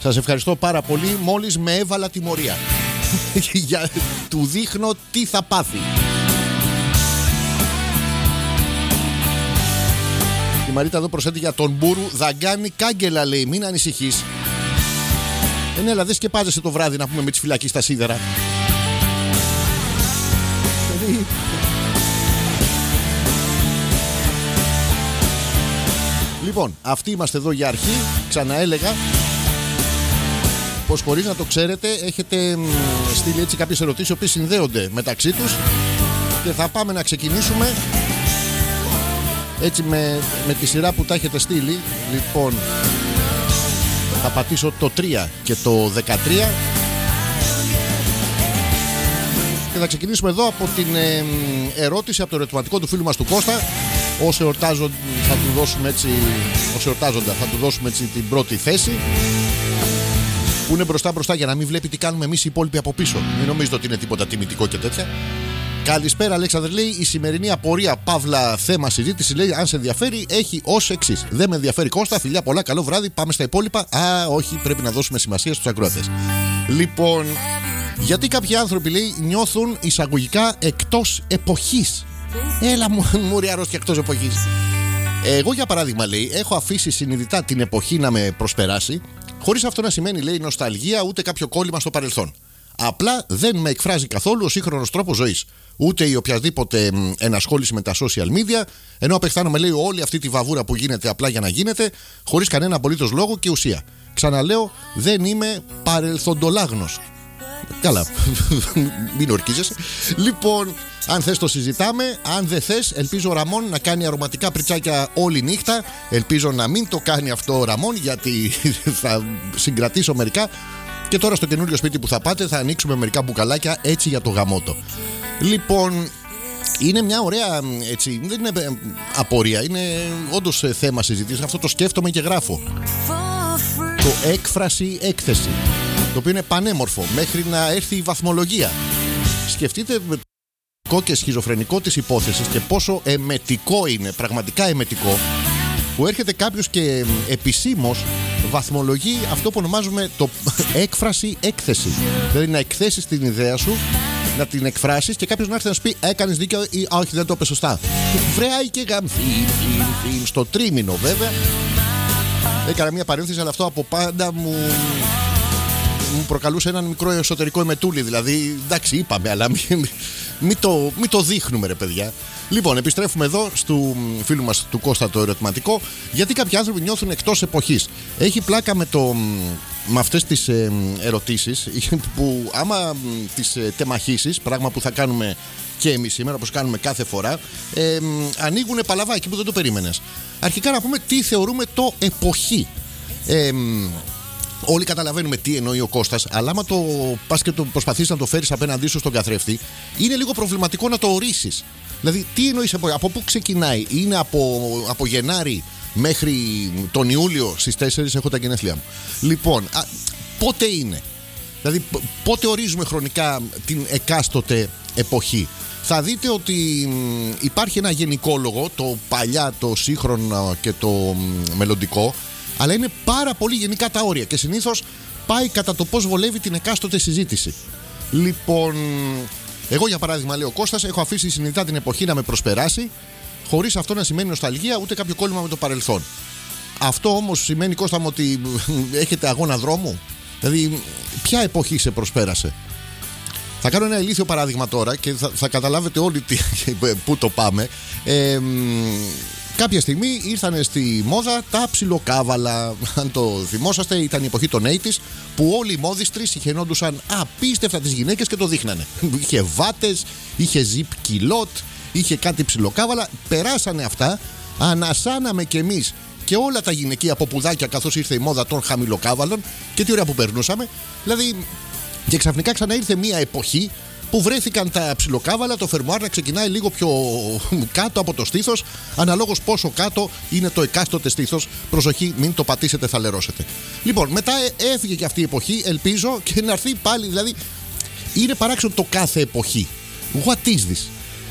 Σας ευχαριστώ πάρα πολύ. Μόλις με έβαλα τιμωρία. Του δείχνω τι θα πάθει. Η Μαρίτα εδώ προσθέτει για τον Μπούρου. Δαγκάνει κάγκελα, λέει, μην ανησυχείς. Ναι, αλλά δεν σκεπάζεσαι το βράδυ να πούμε με τις φυλακή στα σίδερα. Λοιπόν, αυτοί είμαστε εδώ για αρχή. Ξαναέλεγα πως χωρίς να το ξέρετε έχετε στείλει έτσι κάποιες ερωτήσεις οι οποίες συνδέονται μεταξύ τους και θα πάμε να ξεκινήσουμε έτσι με τη σειρά που τα έχετε στείλει. Λοιπόν, θα πατήσω το 3 και το 13 και θα ξεκινήσουμε εδώ από την ερώτηση από το ερωτηματικό του φίλου μας του Κώστα. Όσοι εορτάζονται θα του δώσουμε έτσι την πρώτη θέση που είναι μπροστά για να μην βλέπει τι κάνουμε εμείς οι υπόλοιποι από πίσω. Μην νομίζετε ότι είναι τίποτα τιμητικό και τέτοια. Καλησπέρα, Αλέξανδρε, λέει. Η σημερινή απορία, παύλα θέμα συζήτηση, λέει, αν σε ενδιαφέρει, έχει ως εξής. Δεν με ενδιαφέρει, Κώστα, φιλιά πολλά, καλό βράδυ, πάμε στα υπόλοιπα. Α, όχι, πρέπει να δώσουμε σημασία στους ακροατές. Λοιπόν, γιατί κάποιοι άνθρωποι, λέει, νιώθουν εισαγωγικά εκτός εποχής. Έλα μου ρε αρρώστια εκτός εποχής. Εγώ για παράδειγμα, λέει, έχω αφήσει συνειδητά την εποχή να με προσπεράσει, χωρίς αυτό να σημαίνει, λέει, νοσταλγία ούτε κάποιο κόλλημα στο παρελθόν. Απλά δεν με εκφράζει καθόλου ο σύγχρονος τρόπος ζωής, ούτε η οποιαδήποτε ενασχόληση με τα social media, ενώ απεχθάνομαι, λέει, όλη αυτή τη βαβούρα που γίνεται απλά για να γίνεται, χωρίς κανένα απολύτως λόγο και ουσία. Ξαναλέω, δεν είμαι παρελθοντολάγνος. Καλά, μην ορκίζεσαι. Λοιπόν, αν θες το συζητάμε. Αν δεν θες, ελπίζω ο Ραμόν να κάνει αρωματικά πριτσάκια όλη νύχτα. Ελπίζω να μην το κάνει αυτό ο Ραμόν, γιατί θα συγκρατήσω μερικά. Και τώρα στο καινούριο σπίτι που θα πάτε θα ανοίξουμε μερικά μπουκαλάκια έτσι για το γαμότο. Λοιπόν, είναι μια ωραία έτσι, δεν είναι απορία, είναι όντως θέμα συζήτησης. Αυτό το σκέφτομαι και γράφω. Το έκφραση έκθεση, το οποίο είναι πανέμορφο μέχρι να έρθει η βαθμολογία. Σκεφτείτε το και σχιζοφρενικό της υπόθεσης και πόσο εμετικό είναι, πραγματικά εμετικό, που έρχεται κάποιος και επισήμως βαθμολογεί αυτό που ονομάζουμε το έκφραση έκθεση. Δηλαδή να εκθέσεις την ιδέα σου, να την εκφράσεις και κάποιος να έρθει να σου πει έκανες δίκιο ή όχι, δεν το είπες σωστά. Βρέαει και γαμφή στο τρίμηνο, βέβαια. Έκανα μια παρένθεση, αλλά αυτό από πάντα μου προκαλούσε έναν μικρό εσωτερικό εμετούλι. Δηλαδή, εντάξει, είπαμε, αλλά μην το δείχνουμε, ρε παιδιά. Λοιπόν, επιστρέφουμε εδώ στο φίλου μας του Κώστα το ερωτηματικό. Γιατί κάποιοι άνθρωποι νιώθουν εκτός εποχής. Έχει πλάκα με αυτές τις ερωτήσεις που άμα τις τεμαχίσεις, πράγμα που θα κάνουμε και εμείς σήμερα, όπως κάνουμε κάθε φορά, ανοίγουν παλαβάκι που δεν το περίμενες. Αρχικά να πούμε τι θεωρούμε το εποχή. Όλοι καταλαβαίνουμε τι εννοεί ο Κώστας, αλλά άμα το πας και το προσπαθείς να το φέρεις απέναντί σου στον καθρέφτη, είναι λίγο προβληματικό να το ορίσεις. Δηλαδή, τι εννοείς από πού ξεκινάει? Είναι από Γενάρη μέχρι τον Ιούλιο, στις 4 έχω τα γενέθλιά μου. Λοιπόν, πότε είναι? Δηλαδή, πότε ορίζουμε χρονικά την εκάστοτε εποχή? Θα δείτε ότι υπάρχει ένα γενικόλογο, το παλιά, το σύγχρονο και το μελλοντικό, αλλά είναι πάρα πολύ γενικά τα όρια και συνήθως πάει κατά το πώς βολεύει την εκάστοτε συζήτηση. Λοιπόν, εγώ για παράδειγμα, λέει ο Κώστας, έχω αφήσει συνειδητά την εποχή να με προσπεράσει, χωρίς αυτό να σημαίνει νοσταλγία ούτε κάποιο κόλλημα με το παρελθόν. Αυτό όμως σημαίνει, Κώστα μου, ότι έχετε αγώνα δρόμου? Δηλαδή, ποια εποχή σε προσπέρασε? Θα κάνω ένα ηλίθιο παράδειγμα τώρα και θα καταλάβετε όλοι πού το πάμε. Κάποια στιγμή ήρθαν στη μόδα τα ψιλοκάβαλα. Αν το θυμόσαστε, ήταν η εποχή των 80's που όλοι οι μόδιστροι συχαινόντουσαν απίστευτα τις γυναίκες και το δείχνανε. Είχε βάτες, είχε zip κιλότ, είχε κάτι ψιλοκάβαλα. Περάσανε αυτά, ανασάναμε κι εμείς και όλα τα γυναικεία ποπουδάκια καθώς ήρθε η μόδα των χαμηλοκάβαλων και τι ωραία που περνούσαμε. Δηλαδή, και ξαφνικά ξανά ήρθε μια εποχή που βρέθηκαν τα ψιλοκάβαλα, το φερμουάρ να ξεκινάει λίγο πιο κάτω από το στήθος, αναλόγως πόσο κάτω είναι το εκάστοτε στήθος. Προσοχή, μην το πατήσετε, θα λερώσετε. Λοιπόν, μετά έφυγε και αυτή η εποχή, ελπίζω, και να έρθει πάλι. Δηλαδή, είναι παράξενο το κάθε εποχή. What is this?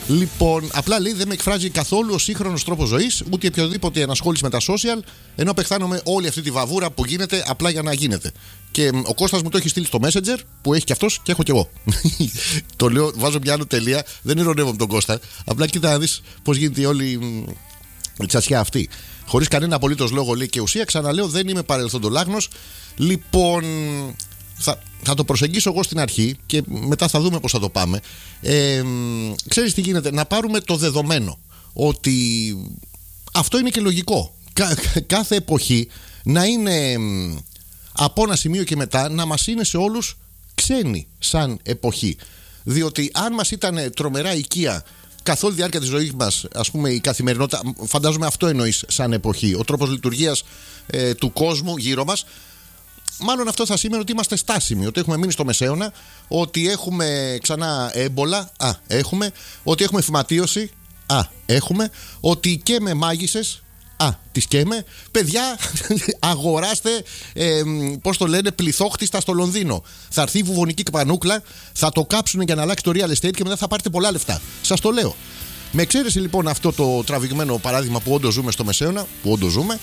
Λοιπόν, απλά λέει δεν με εκφράζει καθόλου ο σύγχρονος τρόπος ζωής, ούτε οποιοδήποτε ενασχόληση με τα social, ενώ απεχθάνομαι όλη αυτή τη βαβούρα που γίνεται απλά για να γίνεται. Και ο Κώστας μου το έχει στείλει στο Messenger, που έχει και αυτός και έχω και εγώ. Το λέω, βάζω μια άλλη τελεία, δεν ειρωνεύομαι τον Κώστα. Απλά κοίτα να δεις πώς γίνεται όλη η τσασιά αυτή. Χωρίς κανένα απολύτως λόγο, λέει, και ουσία, ξαναλέω, δεν είμαι παρελθοντολάγνος. Λοιπόν, θα το προσεγγίσω εγώ στην αρχή και μετά θα δούμε πώς θα το πάμε. Ξέρεις τι γίνεται, να πάρουμε το δεδομένο ότι αυτό είναι και λογικό. Κάθε εποχή να είναι από ένα σημείο και μετά να μας είναι σε όλους ξένη σαν εποχή. Διότι αν μας ήταν τρομερά οικία καθ' όλη τη διάρκεια της ζωής μας, ας πούμε, η καθημερινότητα, φαντάζομαι αυτό εννοείς σαν εποχή, ο τρόπος λειτουργίας του κόσμου γύρω μας, μάλλον αυτό θα σημαίνει ότι είμαστε στάσιμοι, ότι έχουμε μείνει στο Μεσαίωνα, ότι έχουμε ξανά έμπολα, έχουμε, ότι έχουμε φυματίωση, έχουμε, ότι και με μάγισσες, τις καίμε. Παιδιά, αγοράστε, πώς το λένε, πληθόχτιστα στο Λονδίνο. Θα έρθει η βουβονική πανούκλα, θα το κάψουν για να αλλάξει το real estate και μετά θα πάρετε πολλά λεφτά. Σας το λέω. Με εξαίρεση λοιπόν αυτό το τραβηγμένο παράδειγμα που όντως ζούμε στο Μεσαίωνα, που όντως ζούμε,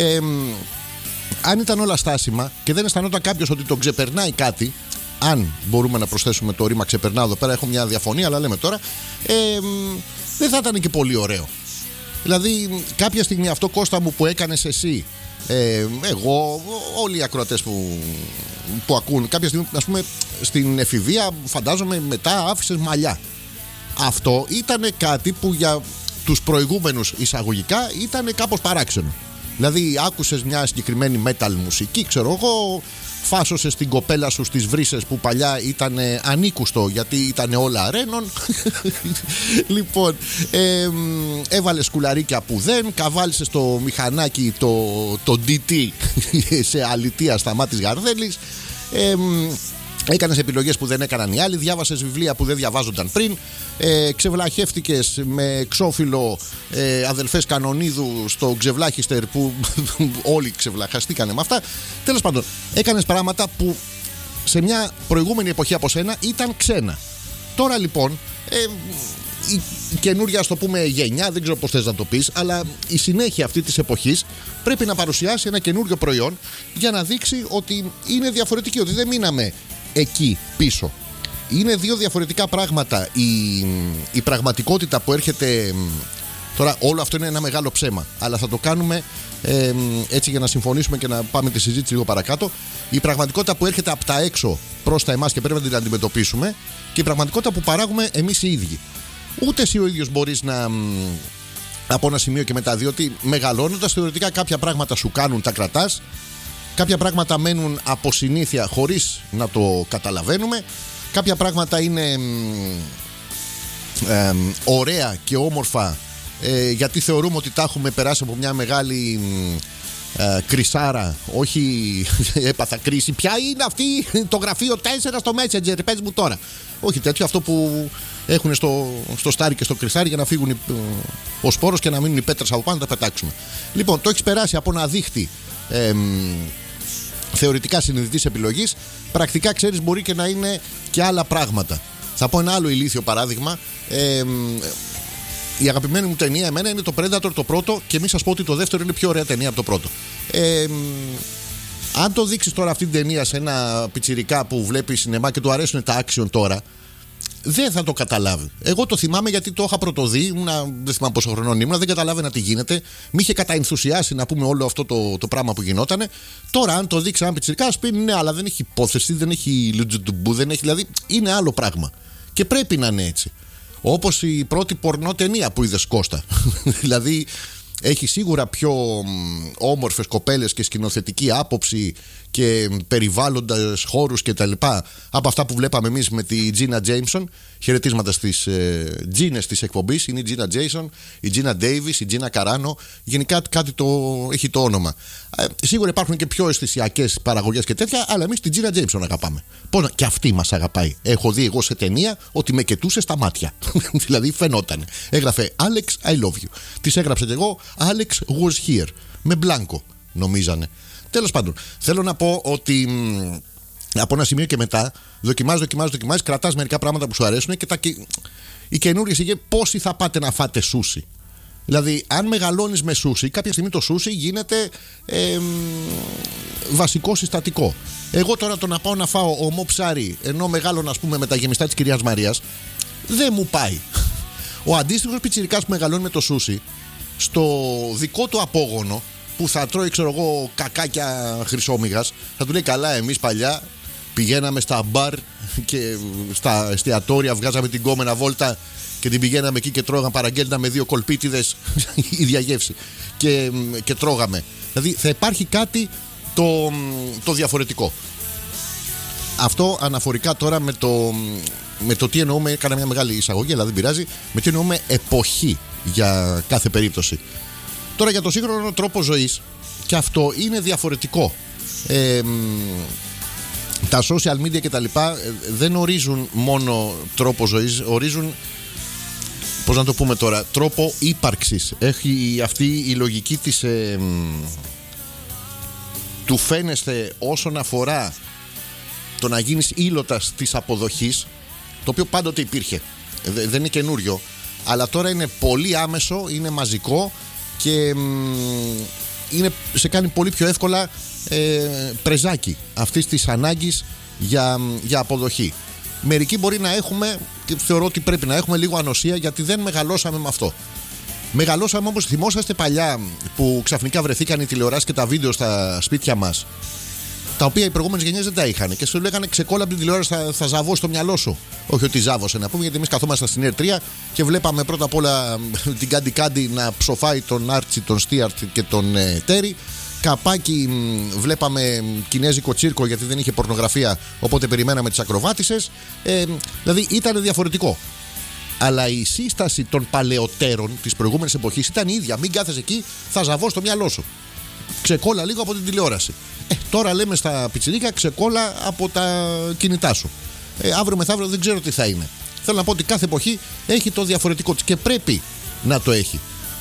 αν ήταν όλα στάσιμα και δεν αισθανόταν κάποιος ότι τον ξεπερνάει κάτι, αν μπορούμε να προσθέσουμε το ρήμα ξεπερνάω εδώ πέρα, έχω μια διαφωνία, αλλά λέμε τώρα, δεν θα ήταν και πολύ ωραίο. Δηλαδή, κάποια στιγμή αυτό, Κώστα μου, που έκανες εσύ, εγώ, όλοι οι ακροατές που ακούν, κάποια στιγμή, ας πούμε, στην εφηβεία, φαντάζομαι μετά άφησες μαλλιά. Αυτό ήταν κάτι που για τους προηγούμενους εισαγωγικά ήταν κάπως παράξενο. Δηλαδή, άκουσες μια συγκεκριμένη metal μουσική, ξέρω εγώ, φάσωσες την κοπέλα σου στις βρύσες που παλιά ήταν ανήκουστο γιατί ήταν όλα αρένων. Λοιπόν, έβαλες σκουλαρίκια που δεν, καβάλισες το μηχανάκι το DT σε αλητία στα μάτια της Γαρδέλης, έκανες επιλογές που δεν έκαναν οι άλλοι, διάβασες βιβλία που δεν διαβάζονταν πριν, ξεβλαχεύτηκες με ξόφυλλο αδελφές Κανονίδου στο ξεβλάχιστερ που όλοι ξεβλαχαστήκανε με αυτά. Τέλος πάντων, έκανες πράγματα που σε μια προηγούμενη εποχή από σένα ήταν ξένα. Τώρα λοιπόν η καινούρια, ας το πούμε, γενιά, δεν ξέρω πώς θες να το πεις, αλλά η συνέχεια αυτή της εποχής πρέπει να παρουσιάσει ένα καινούριο προϊόν για να δείξει ότι είναι διαφορετική, ότι δεν μείναμε εκεί πίσω. Είναι δύο διαφορετικά πράγματα. Η πραγματικότητα που έρχεται. Τώρα όλο αυτό είναι ένα μεγάλο ψέμα, αλλά θα το κάνουμε έτσι για να συμφωνήσουμε και να πάμε τη συζήτηση λίγο παρακάτω. Η πραγματικότητα που έρχεται από τα έξω προς τα εμάς και πρέπει να την αντιμετωπίσουμε, και η πραγματικότητα που παράγουμε εμείς οι ίδιοι. Ούτε εσύ ο ίδιος μπορείς να από ένα σημείο και μετά, διότι μεγαλώνοντας θεωρητικά κάποια πράγματα σου κάνουν, τα κρατάς, κάποια πράγματα μένουν από συνήθεια χωρίς να το καταλαβαίνουμε, κάποια πράγματα είναι ωραία και όμορφα γιατί θεωρούμε ότι τα έχουμε περάσει από μια μεγάλη κρυσάρα. Όχι, έπαθα κρίση. Ποια είναι αυτή, το γραφείο 4 στο Messenger, πες μου τώρα. Όχι τέτοιο, αυτό που έχουν στο στάρι και στο κρυσάρι για να φύγουν ο σπόρος και να μείνουν οι πέτρες από πάνω, να τα πετάξουμε. Λοιπόν, το έχεις περάσει από ένα δίχτυ θεωρητικά συνειδητής επιλογής, πρακτικά ξέρεις μπορεί και να είναι και άλλα πράγματα. Θα πω ένα άλλο ηλίθιο παράδειγμα. Η αγαπημένη μου ταινία εμένα είναι το Predator το πρώτο, και μην σας πω ότι το δεύτερο είναι πιο ωραία ταινία από το πρώτο. Αν το δείξεις τώρα αυτή την ταινία σε ένα πιτσιρικά που βλέπει σινεμά και του αρέσουν τα action τώρα, δεν θα το καταλάβει. Εγώ το θυμάμαι γιατί το είχα πρωτοδεί, δεν θυμάμαι πόσο χρονών ήμουν, δεν καταλάβαινα τι γίνεται. Μ' είχε καταενθουσιάσει να πούμε όλο αυτό το πράγμα που γινότανε. Τώρα, αν το δείξει ένα πιτσιρικά, ας πει ναι, αλλά δεν έχει υπόθεση, δεν έχει λουτζουτουμπού, δεν έχει, δηλαδή είναι άλλο πράγμα. Και πρέπει να είναι έτσι. Όπως η πρώτη πορνό ταινία που είδες, Κώστα. Δηλαδή έχει σίγουρα πιο όμορφες κοπέλες και σκηνοθετική άποψη και περιβάλλοντας χώρους και τα λοιπά από αυτά που βλέπαμε εμείς με τη Gina Jameson. Χαιρετίσματα στις Gines της εκπομπής. Είναι η Gina Jason, η Gina Davis, η Gina Carano. Γενικά κάτι έχει το όνομα. Σίγουρα υπάρχουν και πιο αισθησιακές παραγωγές και τέτοια, αλλά εμείς την Gina Jameson αγαπάμε. Πώς, και αυτή μας αγαπάει. Έχω δει εγώ σε ταινία ότι με κετούσε στα μάτια. Δηλαδή φαινότανε. Έγραφε Alex, I love you. Της έγραψε και εγώ Alex was here. Με μπλάνκο νομίζανε. Τέλος πάντων, θέλω να πω ότι Από ένα σημείο και μετά δοκιμάζει, κρατάς μερικά πράγματα που σου αρέσουν και οι καινούριες ηγές πόσοι θα πάτε να φάτε σούσι. Δηλαδή, αν μεγαλώνεις με σούσι, κάποια στιγμή το σούσι γίνεται βασικό συστατικό. Εγώ τώρα το να πάω να φάω ομό ψάρι, ενώ μεγάλωνα, ας πούμε, με τα γεμιστά της Κυρίας Μαρίας, δεν μου πάει. Ο αντίστοιχος πιτσιρικάς που μεγαλώνει με το σούσι, στο δικό του απόγονο, που θα τρώει, ξέρω εγώ, κακάκια χρυσόμυγας, θα του λέει: καλά, εμείς παλιά πηγαίναμε στα μπαρ και στα εστιατόρια, βγάζαμε την κόμενα βόλτα και την πηγαίναμε εκεί και τρώγαμε, παραγγέλναμε 2 κολπίτιδες ίδια γεύση και τρώγαμε. Δηλαδή θα υπάρχει κάτι το διαφορετικό. Αυτό αναφορικά τώρα με το τι εννοούμε, έκανα μια μεγάλη εισαγωγή, αλλά δεν πειράζει, με τι εννοούμε εποχή για κάθε περίπτωση. Τώρα για το σύγχρονο τρόπο ζωής, και αυτό είναι διαφορετικό. Τα social media και τα λοιπά δεν ορίζουν μόνο τρόπο ζωής, ορίζουν, πώς να το πούμε τώρα, τρόπο ύπαρξης. Έχει αυτή η λογική της του φαίνεστε όσον αφορά το να γίνεις ήλωτας της αποδοχής, το οποίο πάντοτε υπήρχε, δεν είναι καινούριο, αλλά τώρα είναι πολύ άμεσο, είναι μαζικό και σε κάνει πολύ πιο εύκολα πρεζάκι αυτής της ανάγκης για αποδοχή. Μερικοί μπορεί να έχουμε, και θεωρώ ότι πρέπει να έχουμε, λίγο ανοσία, γιατί δεν μεγαλώσαμε με αυτό. Μεγαλώσαμε όμως, θυμόσαστε παλιά που ξαφνικά βρεθήκαν οι τηλεοράσεις και τα βίντεο στα σπίτια μας, τα οποία οι προηγούμενες γενιές δεν τα είχαν και σου λέγανε ξεκόλα από την τηλεόραση, θα ζαβώσει το μυαλό σου. Όχι ότι ζάβωσε να πούμε, γιατί εμείς καθόμασταν στην ΕΡΤ3 και βλέπαμε πρώτα απ' όλα την Κάντι Κάντι να ψοφάει τον Άρτσι, τον Στίαρτ και τον Τέρι. Καπάκι βλέπαμε κινέζικο τσίρκο, γιατί δεν είχε πορνογραφία, οπότε περιμέναμε τις ακροβάτισσες. Δηλαδή ήταν διαφορετικό. Αλλά η σύσταση των παλαιότερων της προηγούμενης εποχής ήταν η ίδια. Μην κάθεσαι εκεί, θα ζαβώσει το μυαλό σου. Ξεκόλα λίγο από την τηλεόραση. Τώρα λέμε στα πιτσιρίκια, ξεκόλα από τα κινητά σου. Αύριο μεθαύριο δεν ξέρω τι θα είναι. Θέλω να πω ότι κάθε εποχή έχει το διαφορετικό της και πρέπει να το έχει.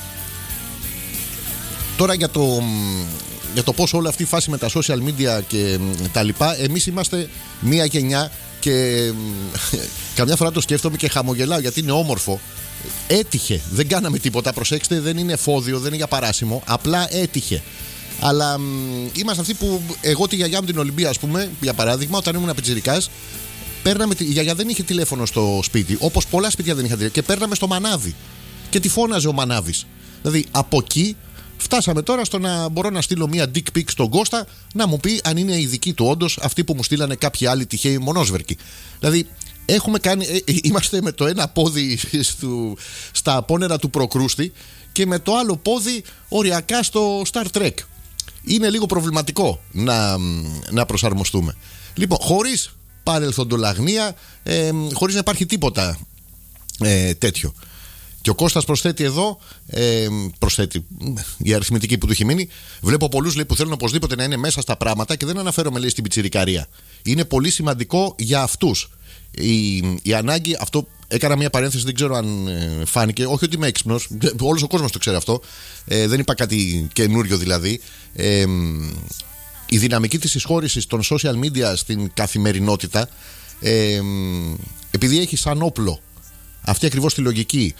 Τώρα για το πώς όλη αυτή η φάση με τα social media και τα λοιπά, εμείς είμαστε μία γενιά και καμιά φορά το σκέφτομαι και χαμογελάω, γιατί είναι όμορφο. Έτυχε, δεν κάναμε τίποτα, προσέξτε, δεν είναι εφόδιο, δεν είναι για παράσημο, απλά έτυχε. Αλλά είμαστε αυτοί που, εγώ τη γιαγιά μου την Ολυμπία, ας πούμε, για παράδειγμα, όταν ήμουν πιτσιρικάς, η γιαγιά δεν είχε τηλέφωνο στο σπίτι, όπως πολλά σπίτια δεν είχαν τηλέφωνο, και παίρναμε στο μανάβι και τη φώναζε ο μανάβης. Δηλαδή από εκεί φτάσαμε τώρα στο να μπορώ να στείλω μία dick pic στον Κώστα να μου πει αν είναι η δική του όντως αυτή που μου στείλανε κάποιοι άλλοι τυχαίοι μονόσβερκοι. Δηλαδή είμαστε με το ένα πόδι στα απόνερα του Προκρούστη και με το άλλο πόδι οριακά στο Star Trek. Είναι λίγο προβληματικό να προσαρμοστούμε. Λοιπόν, χωρίς παρελθοντολαγνία, χωρίς να υπάρχει τίποτα τέτοιο. Και ο Κώστας προσθέτει εδώ, η αριθμητική που του έχει μείνει. Βλέπω πολλούς, λέει, που θέλουν οπωσδήποτε να είναι μέσα στα πράγματα και δεν αναφέρομαι, λέει, στην πιτσιρικαρία. Είναι πολύ σημαντικό για αυτούς. Η ανάγκη, αυτό έκανα μια παρένθεση, δεν ξέρω αν φάνηκε. Όχι ότι είμαι έξυπνος, όλος ο κόσμος το ξέρει αυτό. Δεν είπα κάτι καινούριο δηλαδή. Η δυναμική της εισχώρησης των social media στην καθημερινότητα, επειδή έχει σαν όπλο αυτή ακριβώς τη λογική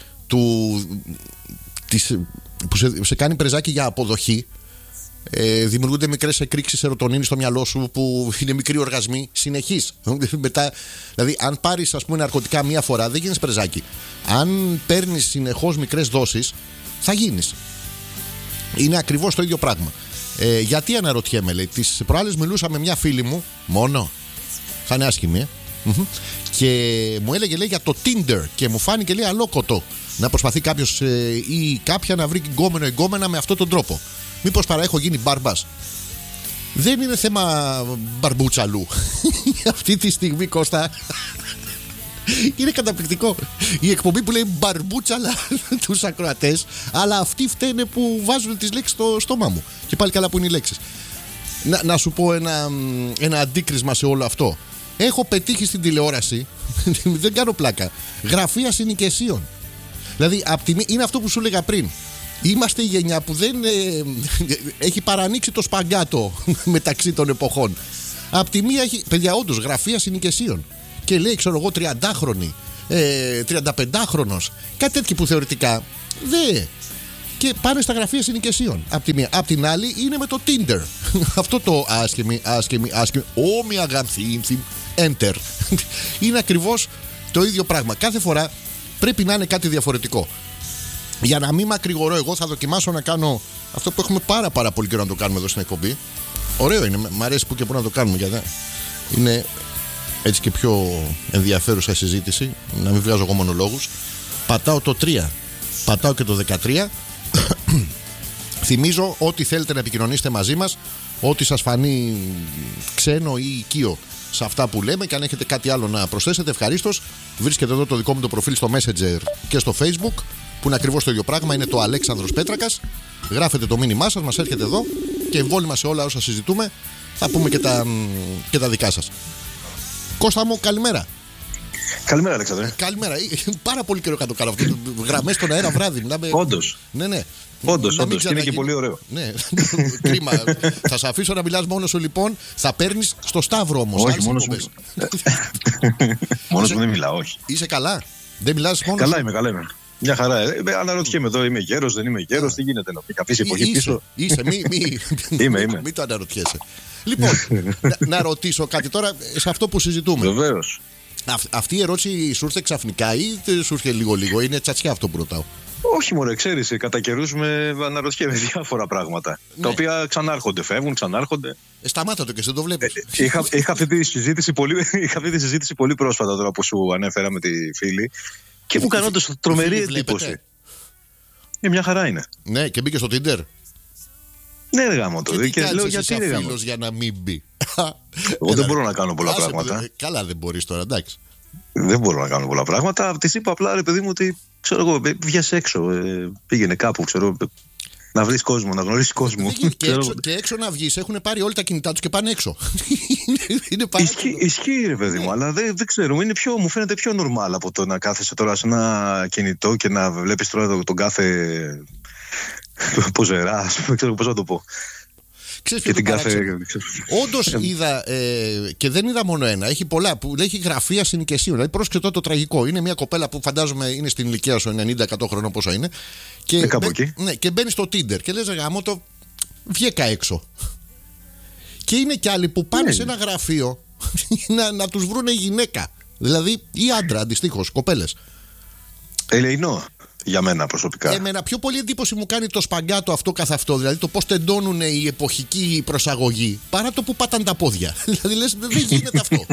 που σε κάνει πρεζάκι για αποδοχή, δημιουργούνται μικρές εκρήξεις σερωτονίνης στο μυαλό σου που είναι μικροί οργασμοί συνεχείς. Μετά, δηλαδή, αν πάρεις, ας πούμε, ναρκωτικά μία φορά, δεν γίνεις πρεζάκι. Αν παίρνεις συνεχώς μικρές δόσεις, θα γίνεις. Είναι ακριβώς το ίδιο πράγμα. Γιατί αναρωτιέμαι, λέει, τις προάλλες μιλούσα με μια φίλη μου, μόνο, θα είναι άσχημη, και μου έλεγε, λέει, για το Tinder και μου φάνηκε, λέει, αλόκοτο να προσπαθεί κάποιος ή κάποια να βρει γκόμενο εγκόμενα με αυτόν τον τρόπο. Μήπως παρά έχω γίνει μπάρμπας? Δεν είναι θέμα μπαρμπούτσαλου. Αυτή τη στιγμή, Κώστα, είναι καταπληκτικό. Η εκπομπή που λέει μπαρμπούτσαλα τους ακροατές, αλλά αυτοί φταίνε που βάζουν τις λέξεις στο στόμα μου. Και πάλι καλά που είναι οι λέξεις. Να σου πω ένα αντίκρισμα σε όλο αυτό. Έχω πετύχει στην τηλεόραση, δεν κάνω πλάκα, γραφεία συνοικεσίων. Δηλαδή, είναι αυτό που σου έλεγα πριν. Είμαστε η γενιά που δεν έχει παρανοίξει το σπαγκάτο μεταξύ των εποχών. Απ' τη μία έχει, παιδιά, όντως γραφεία συνοικεσίων. Και λέει, ξέρω εγώ, 30χρονη, 35χρονος, κάτι τέτοιο που θεωρητικά δεν. Και πάνε στα γραφεία συνοικεσίων. Απ' τη μία. Απ' την άλλη είναι με το Tinder. Αυτό το άσχημη, όμοια γαμθή, enter. Είναι ακριβώς το ίδιο πράγμα. Κάθε φορά πρέπει να είναι κάτι διαφορετικό. Για να μην μακρηγορώ, εγώ θα δοκιμάσω να κάνω αυτό που έχουμε πάρα πολύ καιρό να το κάνουμε εδώ στην εκπομπή. Ωραίο είναι, μ' αρέσει που και που να το κάνουμε, γιατί είναι έτσι και πιο ενδιαφέρουσα η συζήτηση. Να μην βγάζω εγώ μονολόγους. Πατάω το 3, πατάω και το 13. Θυμίζω ότι θέλετε να επικοινωνήσετε μαζί μας, ό,τι σας φανεί ξένο ή οικείο σε αυτά που λέμε, και αν έχετε κάτι άλλο να προσθέσετε, ευχαρίστως. Βρίσκετε εδώ το δικό μου το προφίλ στο Messenger και στο Facebook, που είναι ακριβώς το ίδιο πράγμα, είναι το Αλέξανδρος Πέτρακας. Γράφετε το μήνυμά σας, μας έρχεται εδώ και εμβόλυμα σε όλα όσα συζητούμε. Θα πούμε και τα δικά σας. Κώστα μου, καλημέρα. Καλημέρα, Αλέξανδρε. Καλημέρα. Πάρα πολύ καιρό το κάνω αυτό. Γραμμές στον αέρα βράδυ. Όντως. Ναι. Όντως. Και είναι και πολύ ωραίο. Ναι. Κρίμα. Θα σε αφήσω να μιλάς μόνος σου, λοιπόν. Θα παίρνεις στο Σταύρο όμως. Όχι, μόνος μου. Μόνος μου δεν μιλάω, όχι. Είσαι καλά? Δεν μιλάς μόνος? Καλά είμαι. Μια χαρά. Αναρωτιέμαι εδώ, είμαι γέρος, δεν είμαι γέρος, τι γίνεται να πει καπείς εποχή πίσω. Είσαι, Είμαι. Μην το αναρωτιέσαι. Λοιπόν, να ρωτήσω κάτι τώρα σε αυτό που συζητούμε. Βεβαίως. Αυτή η ερώτηση σου ήρθε ξαφνικά ή σου ήρθε λίγο? Είναι τσατσιά αυτό που ρωτάω. Όχι, μωρέ, ξέρεις, κατά καιρούς αναρωτιέμαι διάφορα πράγματα. Τα οποία ξανάρχονται, φεύγουν, ξανάρχονται. Σταμάτα το και δεν το βλέπεις. Είχα αυτή τη συζήτηση πολύ πρόσφατα τώρα που σου ανέφερα με τη φίλη. Και μου έκανε όντως τρομερή εντύπωση. Μια χαρά είναι. Ναι, και μπήκε στο Tinder. Ναι, ρε γάμο το. Και λέω γιατί είναι φίλος για να μην μπει. Εγώ δεν μπορώ να κάνω πολλά πράγματα. Καλά, δεν μπορείς τώρα, εντάξει. Δεν μπορώ να κάνω πολλά πράγματα. Της είπα απλά, ρε παιδί μου, ότι ξέρω εγώ, βγες έξω. Πήγαινε κάπου, ξέρω. Να βρεις κόσμο, να γνωρίσεις κόσμο. Και έξω να βγεις, έχουν πάρει όλα τα κινητά τους και πάνε έξω. Ισχύει, ρε παιδί μου, αλλά δεν ξέρω. Μου φαίνεται πιο normal από το να κάθεσαι τώρα σε ένα κινητό και να βλέπεις τώρα τον κάθε ποζερά, δεν ξέρω πώς να το πω. Ξέρεις ποιο το παράξενο? Όντως είδα, και δεν είδα μόνο ένα, έχει πολλά που έχει γραφεία συνοικεσίων. Δηλαδή, πρόσεξε τώρα το τραγικό. Είναι μια κοπέλα που φαντάζομαι είναι στην ηλικία σου, 90-100 χρονών πόσο είναι. Και μπαίνει στο Tinder και λες, γάμο το, βγήκα έξω. Και είναι κι άλλοι που πάνε σε ένα γραφείο να τους βρούνε γυναίκα. Δηλαδή, ή άντρα αντιστοίχως, κοπέλες. Ελεηνό. Για μένα προσωπικά. Εμένα πιο πολύ εντύπωση μου κάνει το σπαγκάτο αυτό καθ' αυτό. Δηλαδή το πώς τεντώνουν η εποχική προσαγωγή, παρά το που πατάνε τα πόδια. Δηλαδή λες, δεν γίνεται αυτό.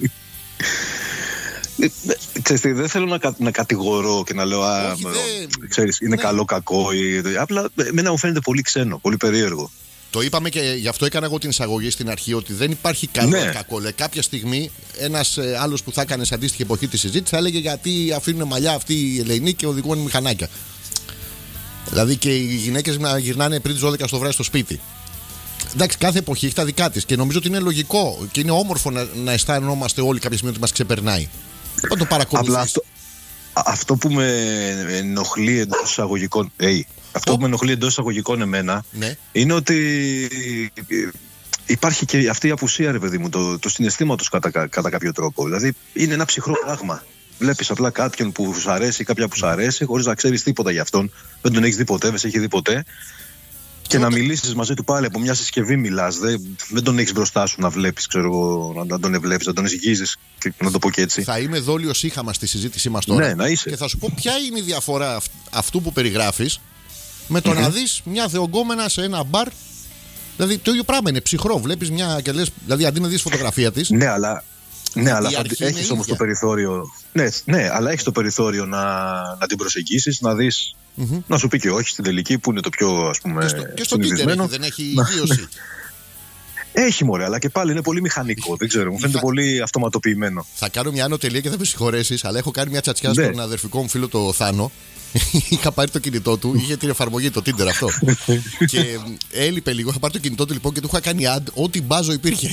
Ξέρεις, δεν θέλω να κατηγορώ και να λέω ξέρεις, είναι καλό, κακό. Απλά εμένα μου φαίνεται πολύ ξένο, πολύ περίεργο. Το είπαμε και γι' αυτό έκανα εγώ την εισαγωγή στην αρχή, ότι δεν υπάρχει καλό ή κακό. Κάποια στιγμή ένας άλλος που θα έκανε σε αντίστοιχη εποχή τη συζήτηση θα έλεγε γιατί αφήνουν μαλλιά αυτοί οι Ελεηνοί και οδηγούν μηχανάκια. Δηλαδή και οι γυναίκες να γυρνάνε πριν τις 12 το βράδυ στο σπίτι. Εντάξει, κάθε εποχή έχει τα δικά της και νομίζω ότι είναι λογικό και είναι όμορφο να αισθανόμαστε όλοι κάποια στιγμή ότι μας ξεπερνάει. Όταν το παρακολουθείς. Αυτό που με ενοχλεί εντός εισαγωγικών. Αυτό που με ενοχλεί εντός εισαγωγικών εμένα είναι ότι υπάρχει και αυτή η απουσία, ρε παιδί μου, το συναισθήματος κατά κάποιο τρόπο. Δηλαδή είναι ένα ψυχρό πράγμα. Βλέπεις απλά κάποιον που σου αρέσει, κάποια που σου αρέσει, χωρίς να ξέρεις τίποτα για αυτόν. Δεν τον έχεις δει ποτέ, δεν σε έχει δει ποτέ. Και να μιλήσεις μαζί του πάλι από μια συσκευή μιλάς. Δεν τον έχεις μπροστά σου να βλέπεις, ξέρω εγώ, να τον βλέπεις, να τον εισηγίζεις, να το πω και έτσι. Θα είμαι δόλιος είχαμε στη συζήτησή μας τώρα. Ναι, να είσαι. Και θα σου πω ποια είναι η διαφορά αυτού που περιγράφεις με το να δεις μια θεογκόμενα σε ένα μπαρ. Δηλαδή το ίδιο πράγμα είναι ψυχρό. Βλέπεις μια και λες, δηλαδή αντί να δεις φωτογραφία της. Ναι, αλλά έχεις όμως το περιθώριο. Ναι, αλλά έχεις το περιθώριο να την προσεγγίσεις, να δεις. Να σου πει και όχι στην τελική, που είναι το πιο, ας πούμε, και στο Tinder δεν έχει ιδίωση. Έχει, μωρέ, αλλά και πάλι είναι πολύ μηχανικό. Δεν ξέρω, μου φαίνεται πολύ αυτοματοποιημένο. Θα κάνω μια άνω τελεία και θα με συγχωρέσεις, αλλά έχω κάνει μια τσατσιά στον αδερφικό μου φίλο το Θάνο. Είχα πάρει το κινητό του, είχε την εφαρμογή το Tinder αυτό. Και έλειπε λίγο, είχα πάρει το κινητό του λοιπόν και του είχα κάνει ad, ό,τι μπάζο υπήρχε.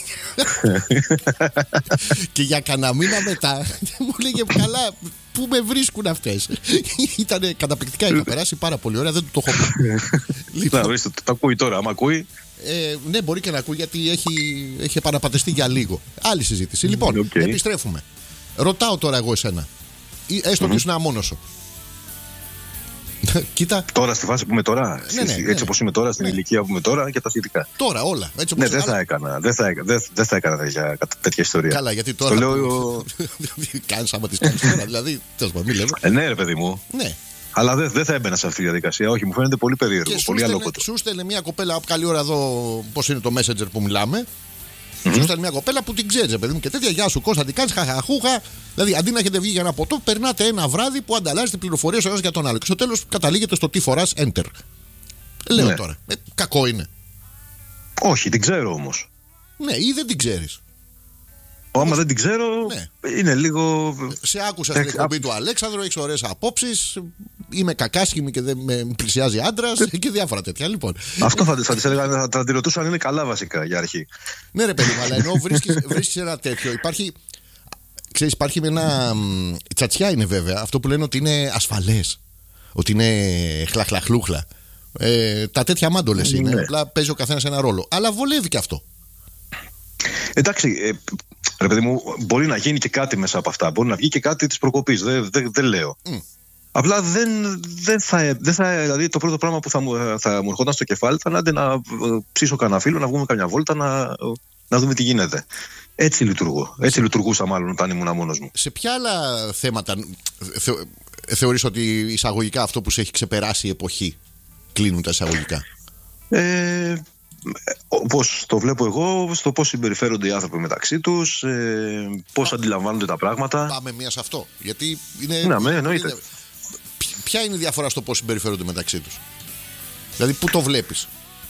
Και για κανένα μήνα μετά μου λέγε καλά, πού με βρίσκουν αυτές. Ήταν καταπληκτικά, είχα περάσει πάρα πολύ ωραία, δεν του το έχω πει. Το ακούει τώρα, άμα ακούει. Ναι, μπορεί και να ακούει γιατί έχει επαναπατεστεί για λίγο. Άλλη συζήτηση. Λοιπόν, επιστρέφουμε. Ρωτάω τώρα εγώ εσένα. Έστω ότι ήσουν αμόνος σου. Κοίτα. Τώρα στη φάση που είμαι τώρα, ναι. έτσι όπως είμαι τώρα, στην ηλικία που είμαι τώρα και τα σχετικά. Τώρα όλα. Έτσι ναι, δεν θα έκανα τέτοια ιστορία. Καλά, γιατί τώρα. Το λέω. Κάνεις άμα τις κάνεις τώρα, δηλαδή. Μην λέμε. Ναι, ρε παιδί μου. Ναι. Αλλά δεν θα έμπαινα σε αυτή τη διαδικασία. Όχι, μου φαίνεται πολύ περίεργο. Πολύ αλόκοτο. Σου στέλνε μια κοπέλα καλή ώρα εδώ, πώς είναι το Messenger που μιλάμε. Σου στέλνε μια κοπέλα που την ξέρει, παιδί μου και τέτοια. Γεια σου, Κώστα, τι κάνεις, χαχαχούχα. Δηλαδή, αντί να έχετε βγει για ένα ποτό, περνάτε ένα βράδυ που ανταλλάσσετε πληροφορίες ο ένας για τον άλλο. Και στο τέλος καταλήγετε στο τι φοράς, enter. Λέω τώρα. Κακό είναι. Όχι, την ξέρω όμως. Ναι, ή δεν την ξέρεις. Άμα δεν την ξέρω, είναι λίγο. Σε άκουσα στην εκπομπή του Αλέξανδρου, έχεις ωραίες απόψεις. Είμαι κακάσχημη και δεν με πλησιάζει άντρας και διάφορα τέτοια. Λοιπόν. Αυτό θα τη ρωτούσα αν είναι καλά βασικά για αρχή. Ναι, ρε παιδί μου, αλλά ενώ βρίσκεις ένα τέτοιο, υπάρχει με ένα. Τσατσιά είναι βέβαια αυτό που λένε ότι είναι ασφαλές. Ότι είναι χλαχλαχλούχλα. Τα τέτοια μάντολες είναι. Απλά παίζει ο καθένας ένα ρόλο. Αλλά βολεύει και αυτό. Εντάξει, ρε παιδί μου, μπορεί να γίνει και κάτι μέσα από αυτά. Μπορεί να βγει και κάτι της προκοπής. Δεν λέω. Απλά δεν θα. Δηλαδή, το πρώτο πράγμα που θα μου ερχόταν στο κεφάλι θα είναι να ψήσω κανένα φίλο, να βγούμε καμιά βόλτα, να δούμε τι γίνεται. Έτσι λειτουργώ. Έτσι λειτουργούσα μάλλον όταν ήμουν μόνος μου. Σε ποια άλλα θέματα θεωρείς ότι εισαγωγικά αυτό που σε έχει ξεπεράσει η εποχή κλείνουν τα εισαγωγικά? Όπως το βλέπω εγώ, στο πώς συμπεριφέρονται οι άνθρωποι μεταξύ τους, πώς αντιλαμβάνονται τα πράγματα. Πάμε μία σε αυτό. Γιατί είναι. Ναι, εννοείται. Ποια είναι η διαφορά στο πώς συμπεριφέρονται μεταξύ τους? Δηλαδή, πού το βλέπεις?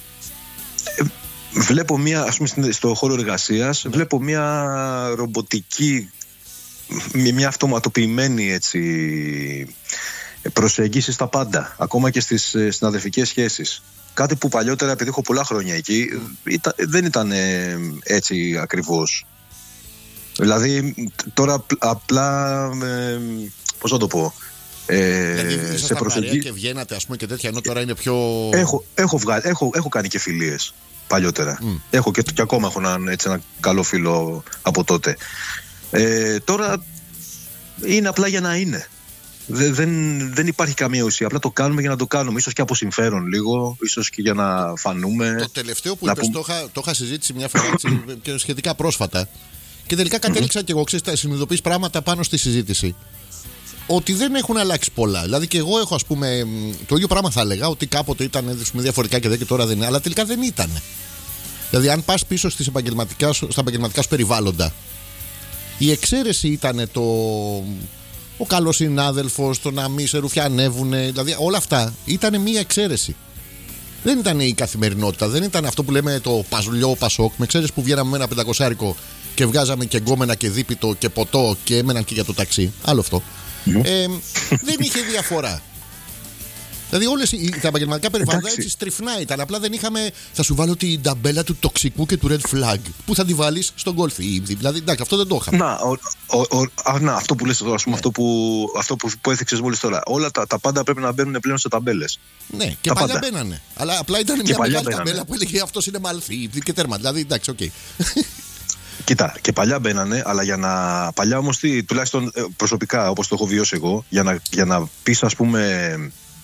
Βλέπω ας πούμε, στο χώρο εργασίας, βλέπω μια ρομποτική, μια αυτοματοποιημένη έτσι, προσέγγιση στα πάντα, ακόμα και στις συναδελφικές σχέσεις. Κάτι που παλιότερα, επειδή έχω πολλά χρόνια εκεί, δεν ήταν έτσι ακριβώς. Δηλαδή, τώρα απλά, πώς να το πω, δηλαδή, σε προσεγγίσεις και βγαίνατε, ας πούμε, και τέτοια, ενώ τώρα είναι πιο. Έχω κάνει και φιλίες παλιότερα. Έχω και ακόμα έχω ένα καλό φίλο από τότε. Τώρα είναι απλά για να είναι. Δεν υπάρχει καμία ουσία. Απλά το κάνουμε για να το κάνουμε. Ίσως και από συμφέρον λίγο, ίσως και για να φανούμε. Το τελευταίο που είπες, το είχα συζήτηση μια φορά και σχετικά πρόσφατα. Και τελικά κατέληξα και εγώ, ξέρεις, συνειδητοποιείς πράγματα πάνω στη συζήτηση. Ότι δεν έχουν αλλάξει πολλά. Δηλαδή και εγώ έχω, ας πούμε, το ίδιο πράγμα θα έλεγα, ότι κάποτε ήταν διαφορετικά και τώρα δεν είναι, αλλά τελικά δεν ήταν. Δηλαδή, αν πας πίσω στα επαγγελματικά σου περιβάλλοντα, η εξαίρεση ήταν ο καλός συνάδελφος, το να μην σε ρουφιανεύουνε, δηλαδή όλα αυτά ήταν μία εξαίρεση. Δεν ήταν η καθημερινότητα, δεν ήταν αυτό που λέμε το παζουλιό πασόκ. Με ξέρεις που βγαίναμε με ένα 500 και βγάζαμε και γκόμενα και δίπιτο και ποτό και έμεναν και για το ταξί. Άλλο αυτό. Δεν είχε διαφορά. Δηλαδή τα επαγγελματικά περιβάλλοντα έτσι στριφνά ήταν. Απλά δεν είχαμε. Θα σου βάλω την ταμπέλα του τοξικού και του red flag. Πού θα τη βάλεις στον golf. Δηλαδή εντάξει, αυτό δεν το είχαμε. Αυτό που λες τώρα, αυτό που έθιξες μόλις τώρα. Όλα τα πάντα πρέπει να μπαίνουν πλέον σε ταμπέλες. Ναι, και παλιά μπαίνανε. Αλλά απλά ήταν μια μεγάλη ταμπέλα που έλεγε αυτός είναι μαλθή και τέρμα. Δηλαδή εντάξει, οκ. Κοίτα, και παλιά μπαίνανε, αλλά παλιά όμως, τουλάχιστον προσωπικά, όπως το έχω βιώσει εγώ, για να πεις, ας πούμε,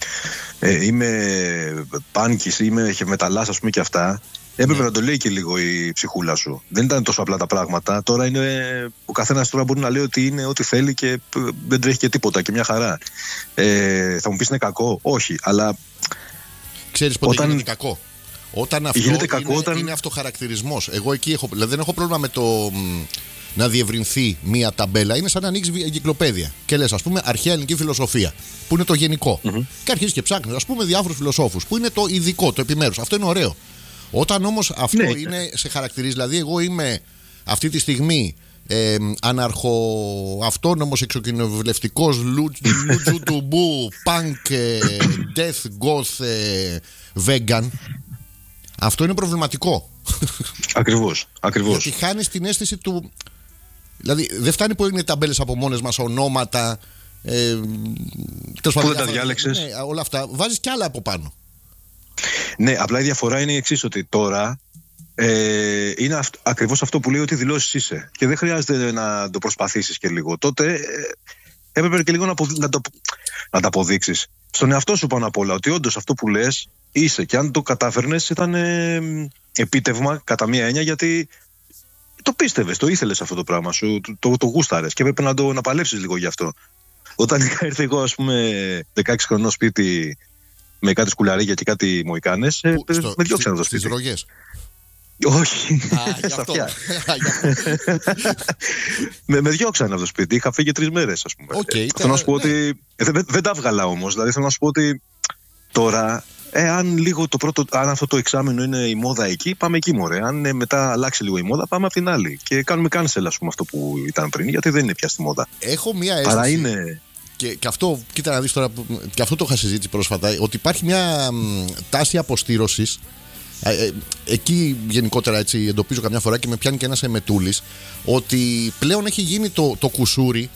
είμαι πάνκης, είμαι μεταλλάς, ας πούμε, και αυτά, έπρεπε να το λέει και λίγο η ψυχούλα σου. Δεν ήταν τόσο απλά τα πράγματα. Τώρα είναι. Ο καθένας τώρα μπορεί να λέει ότι είναι ό,τι θέλει και δεν τρέχει και τίποτα και μια χαρά. Θα μου πεις είναι κακό? Όχι, αλλά. Ξέρεις πότε γίνεται κακό? Όταν αυτό είναι αυτοχαρακτηρισμός. Εγώ εκεί δηλαδή δεν έχω πρόβλημα με το να διευρυνθεί μία ταμπέλα. Είναι σαν να ανοίξει εγκυκλοπαίδεια και λες, ας πούμε, αρχαία ελληνική φιλοσοφία, που είναι το γενικό. Και αρχίζεις και ψάχνεις, ας πούμε, διάφορους φιλοσόφους, που είναι το ειδικό, το επιμέρους. Αυτό είναι ωραίο. Όταν όμως αυτό είναι σε χαρακτηρίζει, δηλαδή, εγώ είμαι αυτή τη στιγμή αναρχοαυτόνομος εξοκοινοβουλευτικός λουτζουτουμπού, punk, death, goth, vegan. Αυτό είναι προβληματικό. Ακριβώς. Γιατί χάνεις την αίσθηση του. Δηλαδή δεν φτάνει που είναι ταμπέλες από μόνες μας, ονόματα. Που δεν τα διάλεξες. Ναι, όλα αυτά. Βάζεις κι άλλα από πάνω. Ναι, απλά η διαφορά είναι η εξής, ότι τώρα είναι ακριβώς αυτό που λέει, ότι δηλώσεις είσαι. Και δεν χρειάζεται να το προσπαθήσεις και λίγο. Τότε έπρεπε και λίγο να τα αποδείξεις. Στον εαυτό σου πάνω απ' όλα, ότι όντως αυτό που λες είσαι. Και αν το κατάφερνες, ήταν επίτευγμα κατά μία έννοια, γιατί το πίστευες, το ήθελες αυτό το πράγμα σου, το γούσταρες και έπρεπε να παλέψεις λίγο γι' αυτό. Όταν ήρθε εγώ, ας πούμε, 16 χρονών σπίτι με κάτι σκουλαρίκια και κάτι μοϊκάνες, με διώξανε το σπίτι. Στις ρογές. Όχι, στα αυτιά. Με διώξανε από το σπίτι, είχα φύγει 3 μέρες, ας πούμε. Θέλω να σου πω ότι δεν τα βγάλα όμως, δηλαδή θέλω να σου πω ότι τώρα, αν αυτό το εξάμηνο είναι η μόδα εκεί, πάμε εκεί, μωρέ. Αν μετά αλλάξει λίγο η μόδα, πάμε από την άλλη. Και κάνουμε cancel, ας πούμε, αυτό που ήταν πριν, γιατί δεν είναι πια στη μόδα. Έχω μία αίσθηση. Άρα είναι. Και αυτό, κοίτα να δεις τώρα, και αυτό το είχα συζήτηση πρόσφατα, ότι υπάρχει μια τάση αποστήρωσης. Εκεί γενικότερα έτσι εντοπίζω καμιά φορά και με πιάνει και ένας εμετούλης, ότι πλέον έχει γίνει το κουσούρι.